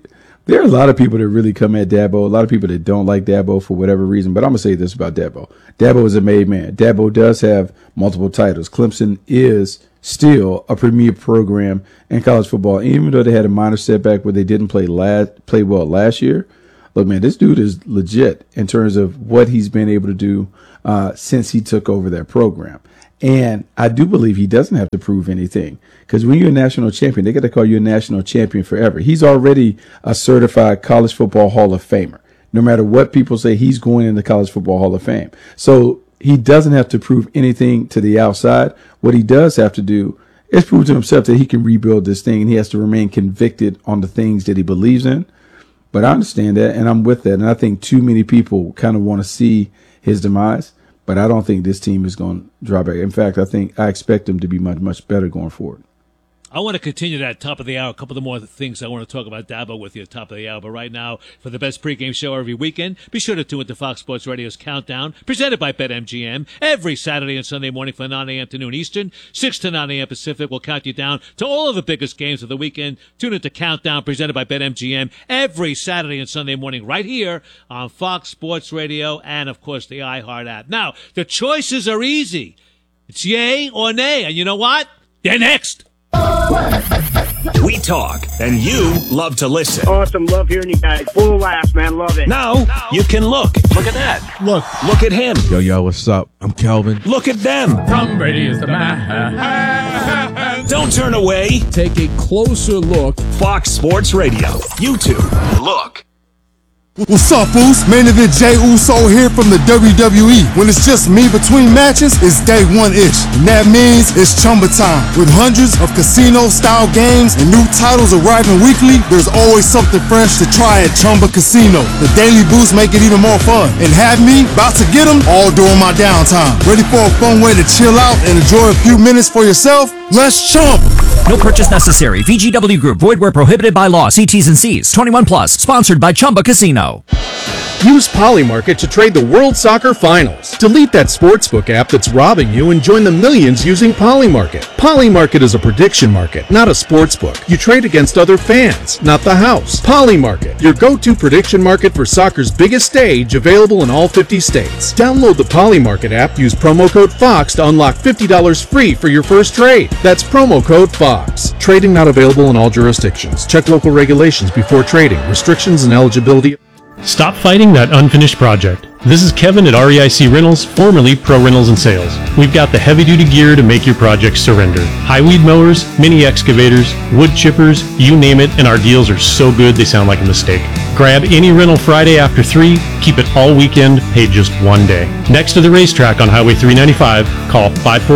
Speaker 4: There are a lot of people that really come at Dabo, a lot of people that don't like Dabo for whatever reason, but I'm going to say this about Dabo. Dabo is a made man. Dabo does have multiple titles. Clemson is still a premier program in college football, even though they had a minor setback where they didn't play well last year. Look, man, this dude is legit in terms of what he's been able to do since he took over that program. And I do believe he doesn't have to prove anything, because when you're a national champion, they got to call you a national champion forever. He's already a certified college football Hall of Famer. No matter what people say, he's going in the College Football Hall of Fame. So he doesn't have to prove anything to the outside. What he does have to do is prove to himself that he can rebuild this thing, and he has to remain convicted on the things that he believes in. But I understand that, and I'm with that. And I think too many people kind of want to see his demise. But I don't think this team is going to drop back. In fact, I expect them to be much, much better going forward.
Speaker 3: I want to continue that top of the hour. A couple of more things I want to talk about Dabo with you at top of the hour. But right now, for the best pregame show every weekend, be sure to tune into Fox Sports Radio's Countdown, presented by BetMGM, every Saturday and Sunday morning from 9 a.m. to noon Eastern, 6 to 9 a.m. Pacific. We'll count you down to all of the biggest games of the weekend. Tune into Countdown, presented by BetMGM, every Saturday and Sunday morning right here on Fox Sports Radio and, of course, the iHeart app. Now, the choices are easy. It's yay or nay. And you know what? They're next.
Speaker 1: We talk, and you love to listen.
Speaker 16: Awesome. Love hearing you guys. Full of laughs, man. Love it.
Speaker 1: Now, you can look. Look at that. Look at him.
Speaker 19: Yo, what's up? I'm Kelvin.
Speaker 1: Look at them.
Speaker 6: Tom Brady is the man.
Speaker 1: Don't turn away.
Speaker 19: Take a closer look.
Speaker 1: Fox Sports Radio. YouTube. Look.
Speaker 20: What's up, fools? Main event Jey Uso here from the WWE. When it's just me between matches, it's day one-ish. And that means it's Chumba time. With hundreds of casino-style games and new titles arriving weekly, there's always something fresh to try at Chumba Casino. The daily boosts make it even more fun. And have me about to get them all during my downtime. Ready for a fun way to chill out and enjoy a few minutes for yourself? Let's chump!
Speaker 9: No purchase necessary. VGW Group. Void where prohibited by law. See T's and C's. 21 plus. Sponsored by Chumba Casino.
Speaker 10: Use Polymarket to trade the World Soccer Finals. Delete that sportsbook app that's robbing you and join the millions using Polymarket. Polymarket is a prediction market, not a sportsbook. You trade against other fans, not the house. Polymarket, your go-to prediction market for soccer's biggest stage, available in all 50 states. Download the Polymarket app, use promo code FOX to unlock $50 free for your first trade. That's promo code FOX. Trading not available in all jurisdictions. Check local regulations before trading. Restrictions and eligibility.
Speaker 21: Stop fighting that unfinished project. This is Kevin at REIC Rentals, formerly Pro Rentals and Sales. We've got the heavy-duty gear to make your project surrender. High weed mowers, mini excavators, wood chippers, you name it, and our deals are so good they sound like a mistake. Grab any rental Friday after 3, keep it all weekend, pay just one day. Next to the racetrack on Highway 395, call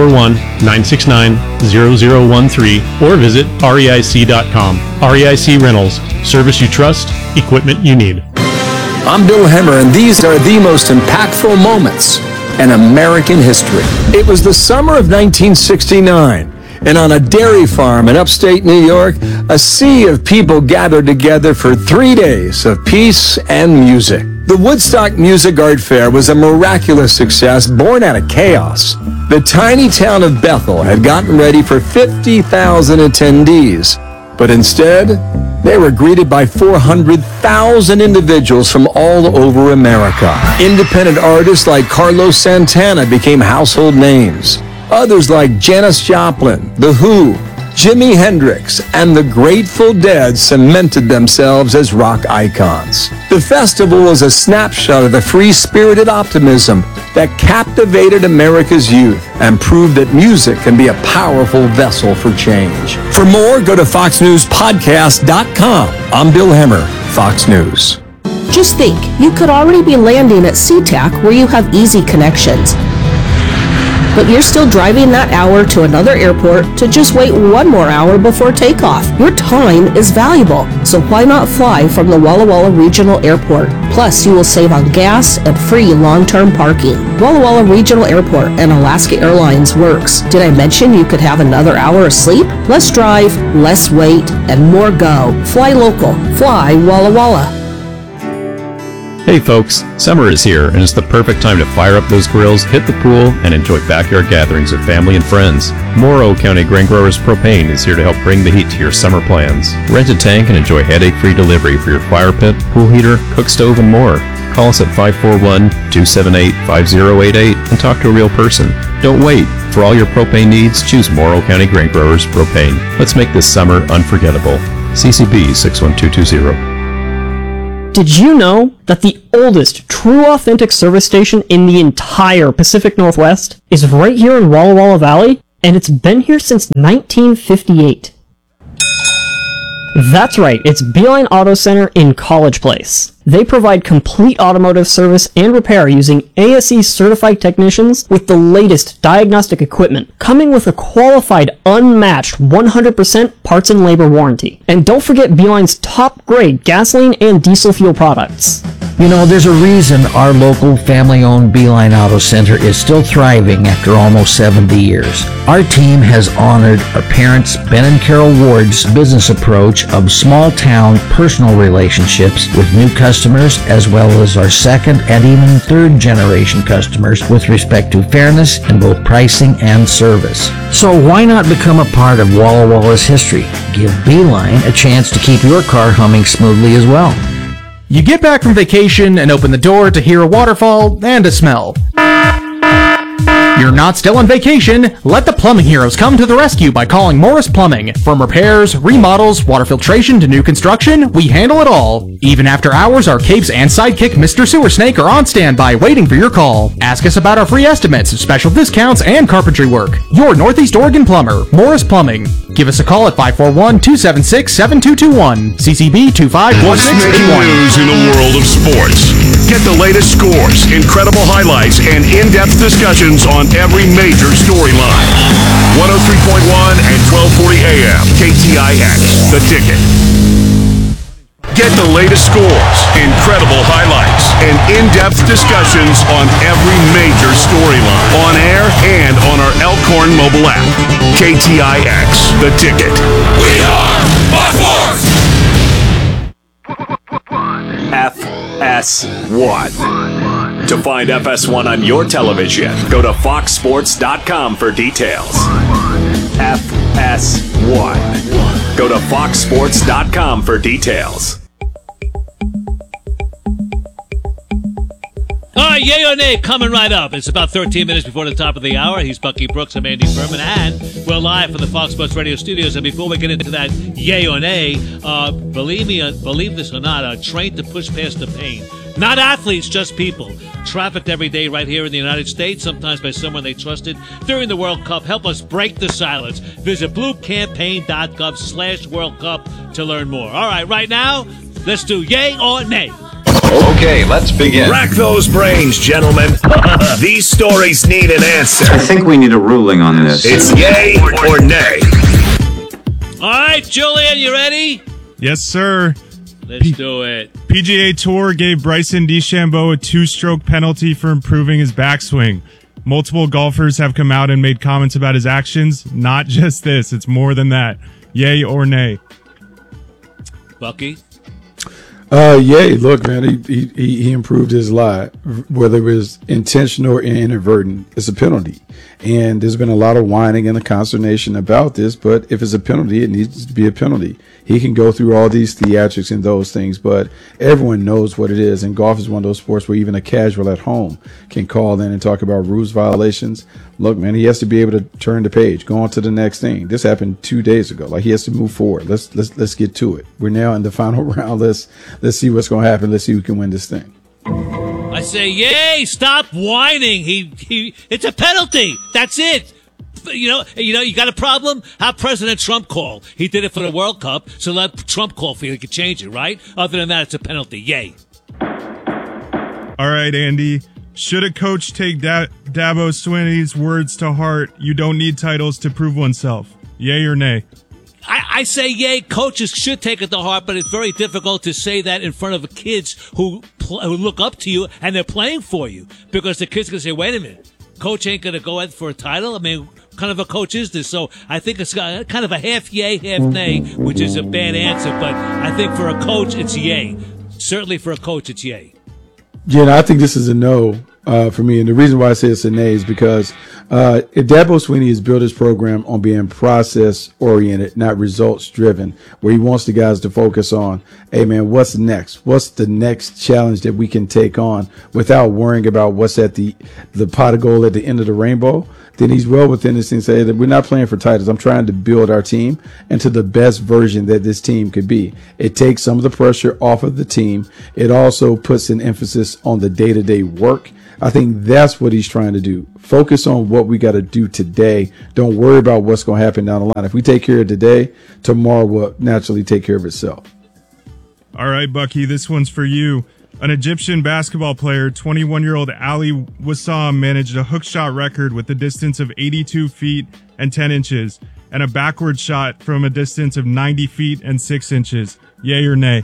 Speaker 21: 541-969-0013 or visit REIC.com. REIC Rentals, service you trust, equipment you need.
Speaker 22: I'm Bill Hemmer, and these are the most impactful moments in American history. It was the summer of 1969, and on a dairy farm in upstate New York, a sea of people gathered together for 3 days of peace and music. The Woodstock Music Art Fair was a miraculous success born out of chaos. The tiny town of Bethel had gotten ready for 50,000 attendees, but instead, they were greeted by 400,000 individuals from all over America. Independent artists like Carlos Santana became household names. Others like Janis Joplin, The Who, Jimi Hendrix, and the Grateful Dead cemented themselves as rock icons. The festival was a snapshot of the free-spirited optimism that captivated America's youth and proved that music can be a powerful vessel for change. For more, go to foxnewspodcast.com. I'm Bill Hemmer, Fox News.
Speaker 23: Just think, you could already be landing at SeaTac where you have easy connections. But you're still driving that hour to another airport to just wait one more hour before takeoff. Your time is valuable, so why not fly from the Walla Walla Regional Airport? Plus, you will save on gas and free long-term parking. Walla Walla Regional Airport and Alaska Airlines works. Did I mention you could have another hour of sleep? Less drive, less wait, and more go. Fly local. Fly Walla Walla.
Speaker 21: Hey folks, summer is here and it's the perfect time to fire up those grills, hit the pool, and enjoy backyard gatherings with family and friends. Morrow County Grain Growers Propane is here to help bring the heat to your summer plans. Rent a tank and enjoy headache-free delivery for your fire pit, pool heater, cook stove, and more. Call us at 541-278-5088 and talk to a real person. Don't wait. For all your propane needs, choose Morrow County Grain Growers Propane. Let's make this summer unforgettable. CCB 61220.
Speaker 5: Did you know that the oldest true authentic service station in the entire Pacific Northwest is right here in Walla Walla Valley? And it's been here since 1958. That's right, it's Beeline Auto Center in College Place. They provide complete automotive service and repair using ASE certified technicians with the latest diagnostic equipment, coming with a qualified, unmatched 100% parts and labor warranty. And don't forget Beeline's top grade gasoline and diesel fuel products.
Speaker 8: You know, there's a reason our local family-owned Beeline Auto Center is still thriving after almost 70 years. Our team has honored our parents, Ben and Carol Ward's business approach of small-town personal relationships with new customers, as well as our second and even third generation customers with respect to fairness in both pricing and service. So why not become a part of Walla Walla's history? Give Beeline a chance to keep your car humming smoothly as well.
Speaker 11: You get back from vacation and open the door to hear a waterfall and a smell. You're not still on vacation. Let the plumbing heroes come to the rescue by calling Morris Plumbing. From repairs, remodels, water filtration to new construction, we handle it all. Even after hours, our capes and sidekick Mr. Sewer Snake are on standby waiting for your call. Ask us about our free estimates, special discounts, and carpentry work. Your Northeast Oregon plumber, Morris Plumbing. Give us a call at 541-276-7221. CCB 251681.
Speaker 1: What's making news in the world of sports? Get the latest scores, incredible highlights, and in-depth discussions on every major storyline. 103.1 and 1240 AM, KTIX, The Ticket. Get the latest scores, incredible highlights, and in-depth discussions on every major storyline. On air and on our Elkhorn mobile app. KTIX, The Ticket. We are Fox FS1. To find FS1 on your television, go to foxsports.com for details. FS1. Go to foxsports.com for details.
Speaker 3: All right, yay or nay, coming right up. It's about 13 minutes before the top of the hour. He's Bucky Brooks. I'm Andy Furman, and we're live from the Fox Sports Radio studios. And before we get into that yay or nay, believe this or not, trained to push past the pain. Not athletes, just people. Trafficked every day right here in the United States, sometimes by someone they trusted during the World Cup. Help us break the silence. Visit bluecampaign.gov/World Cup to learn more. All right, right now, let's do yay or nay.
Speaker 1: Okay, let's begin. Rack those brains, gentlemen. These stories need an answer.
Speaker 24: I think we need a ruling on this.
Speaker 1: It's yay or nay.
Speaker 3: All right, Julian, you ready?
Speaker 25: Yes, sir.
Speaker 3: Let's do it.
Speaker 25: PGA Tour gave Bryson DeChambeau a 2-stroke penalty for improving his backswing. Multiple golfers have come out and made comments about his actions. Not just this, it's more than that. Yay or nay?
Speaker 3: Bucky?
Speaker 4: Yay. Look, man, he improved his lie. Whether it was intentional or inadvertent, it's a penalty. And there's been a lot of whining and consternation about this, but if it's a penalty, it needs to be a penalty. He can go through all these theatrics and those things, but everyone knows what it is. And golf is one of those sports where even a casual at home can call in and talk about rules violations. Look, man, he has to be able to turn the page, go on to the next thing. This happened 2 days ago. Like, he has to move forward. Let's get to it. We're now in the final round. Let's see what's going to happen. Let's see who can win this thing.
Speaker 3: I say, yay! Stop whining. It's a penalty. That's it. You got a problem? Have President Trump call. He did it for the World Cup, so let Trump call for you. He could change it, right? Other than that, it's a penalty. Yay.
Speaker 25: All right, Andy. Should a coach take Dabo Swinney's words to heart? You don't need titles to prove oneself. Yay or nay?
Speaker 3: I say yay. Coaches should take it to heart, but it's very difficult to say that in front of kids who look up to you and they're playing for you, because the kids can say, wait a minute, coach ain't going to go out for a title. I mean, what kind of a coach is this? So I think it's kind of a half yay, half nay, which is a bad answer, but I think for a coach, it's yay. Certainly for a coach, it's yay.
Speaker 4: Yeah, no, I think this is a no for me. And the reason why I say it's a nay is because Dabo Swinney has built his program on being process-oriented, not results-driven, where he wants the guys to focus on, hey, man, what's next? What's the next challenge that we can take on without worrying about what's at the pot of gold at the end of the rainbow? Then he's well within this thing, say that we're not playing for titles. I'm trying to build our team into the best version that this team could be. It takes some of the pressure off of the team. It also puts an emphasis on the day-to-day work. I think that's what he's trying to do. Focus on what we got to do today. Don't worry about what's going to happen down the line. If we take care of today, tomorrow will naturally take care of itself.
Speaker 25: All right, Bucky, this one's for you. An Egyptian basketball player, 21-year-old Ali Wassam, managed a hook shot record with a distance of 82 feet and 10 inches and a backward shot from a distance of 90 feet and 6 inches. Yay or nay?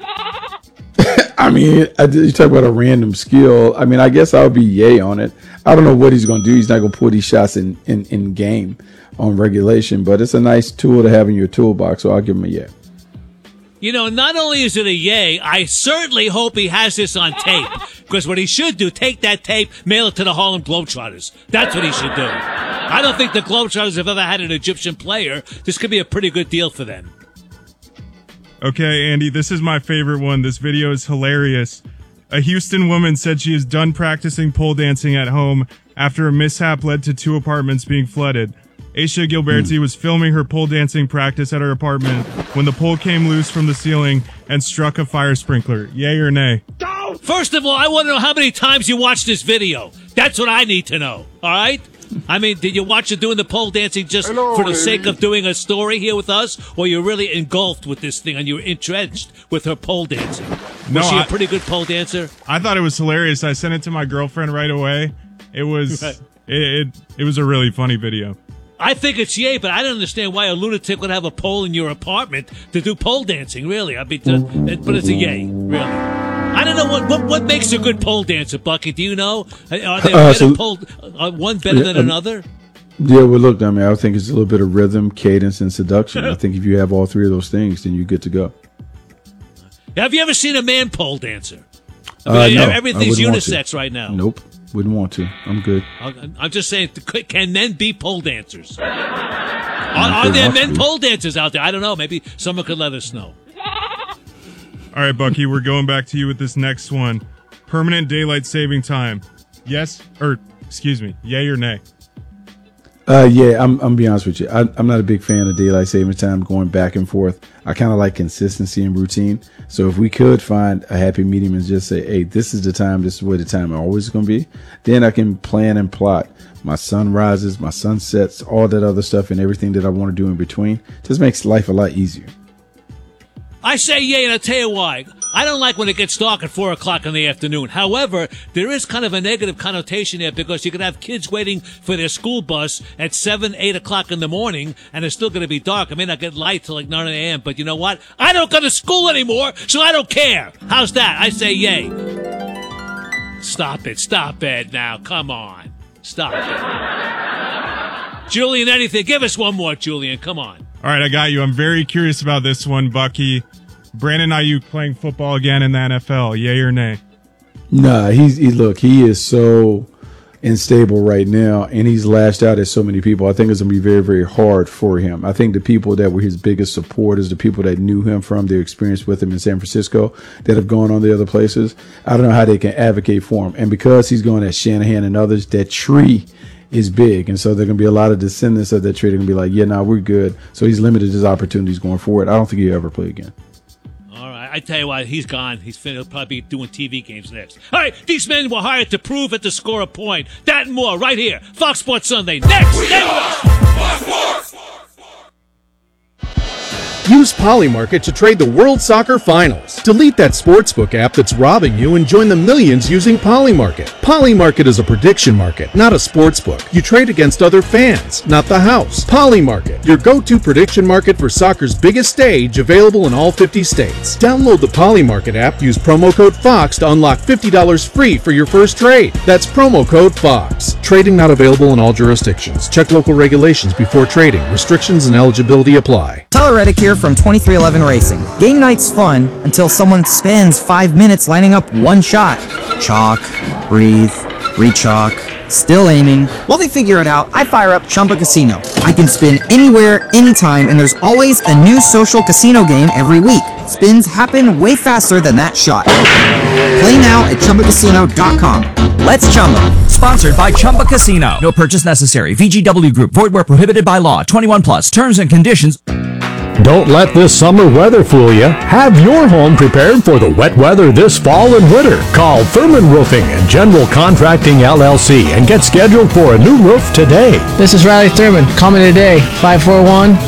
Speaker 4: I mean, you talk about a random skill. I mean, I guess I would be yay on it. I don't know what he's going to do. He's not going to pull these shots in game on regulation, but it's a nice tool to have in your toolbox, so I'll give him a yay.
Speaker 3: You know, not only is it a yay, I certainly hope he has this on tape. Because what he should do, take that tape, mail it to the Harlem Globetrotters. That's what he should do. I don't think the Globetrotters have ever had an Egyptian player. This could be a pretty good deal for them.
Speaker 25: Okay, Andy, this is my favorite one. This video is hilarious. A Houston woman said she is done practicing pole dancing at home after a mishap led to 2 apartments being flooded. Aisha Gilberti was filming her pole dancing practice at her apartment when the pole came loose from the ceiling and struck a fire sprinkler. Yay or nay?
Speaker 3: First of all, I want to know how many times you watched this video. That's what I need to know. All right? I mean, did you watch her doing the pole dancing just for the sake of doing a story here with us? Or you're really engulfed with this thing and you're entrenched with her pole dancing? Was she a pretty good pole dancer?
Speaker 25: I thought it was hilarious. I sent it to my girlfriend right away. It was it was a really funny video.
Speaker 3: I think it's yay, but I don't understand why a lunatic would have a pole in your apartment to do pole dancing, really. I mean, but it's a yay, really. I don't know what makes a good pole dancer, Bucky. Do you know? Are they one better than another?
Speaker 4: Yeah, well, look, I mean, I think it's a little bit of rhythm, cadence, and seduction. I think if you have all 3 of those things, then you're good to go.
Speaker 3: Have you ever seen a man pole dancer?
Speaker 4: No,
Speaker 3: everything's unisex right now.
Speaker 4: Nope. Wouldn't want to. I'm good.
Speaker 3: I'm just saying, can men be pole dancers? Are there men pole dancers out there? I don't know. Maybe someone could let us know.
Speaker 25: All right, Bucky, we're going back to you with this next one. Permanent daylight saving time. Yes, or excuse me, yay or nay?
Speaker 4: Yeah, I'm be honest with you. I'm not a big fan of daylight saving time going back and forth. I kind of like consistency and routine. So if we could find a happy medium and just say, hey, this is the time, this is where the time always going to be, then I can plan and plot my sunrises, my sunsets, all that other stuff and everything that I want to do in between. Just makes life a lot easier.
Speaker 3: I say yay, and I'll tell you why. I don't like when it gets dark at 4 o'clock in the afternoon. However, there is kind of a negative connotation there because you can have kids waiting for their school bus at 7, 8 o'clock in the morning, and it's still going to be dark. I may not get light till like 9 a.m., but you know what? I don't go to school anymore, so I don't care. How's that? I say yay. Stop it now. Come on. Stop it. Julian, anything. Give us one more, Julian. Come on.
Speaker 25: All right, I got you. I'm very curious about this one, Bucky. Brandon Ayuk playing football again in the NFL. Yay or nay?
Speaker 4: Nah, he is so unstable right now, and he's lashed out at so many people. I think it's going to be very, very hard for him. I think the people that were his biggest supporters, the people that knew him from their experience with him in San Francisco that have gone on the other places, I don't know how they can advocate for him. And because he's going at Shanahan and others, that tree is big, and so there are going to be a lot of descendants of that tree. They're going to be like, yeah, we're good. So he's limited his opportunities going forward. I don't think he'll ever play again.
Speaker 3: All right, I tell you what, he's gone. He'll probably be doing TV games next. All right, these men were hired to prove and to score a point. That and more right here. Fox Sports Sunday. Next!
Speaker 10: Use Polymarket to trade the World Soccer Finals. Delete that sportsbook app that's robbing you and join the millions using Polymarket. Polymarket is a prediction market, not a sportsbook. You trade against other fans, not the house. Polymarket, your go-to prediction market for soccer's biggest stage, available in all 50 states. Download the Polymarket app, use promo code FOX to unlock $50 free for your first trade. That's promo code FOX. Trading not available in all jurisdictions. Check local regulations before trading. Restrictions and eligibility apply.
Speaker 2: Tyler Reddick here from 2311 Racing. Game night's fun until someone spends 5 minutes lining up one shot. Chalk, breathe, re-chalk, still aiming. While they figure it out, I fire up Chumba Casino. I can spin anywhere, anytime, and there's always a new social casino game every week. Spins happen way faster than that shot. Play now at ChumbaCasino.com. Let's Chumba.
Speaker 9: Sponsored by Chumba Casino. No purchase necessary. VGW Group. Void where prohibited by law. 21 plus. Terms and conditions.
Speaker 12: Don't let this summer weather fool you. Have your home prepared for the wet weather this fall and winter. Call Thurman Roofing and General Contracting LLC and get scheduled for a new roof today.
Speaker 13: This is Riley Thurman. Call me today, 541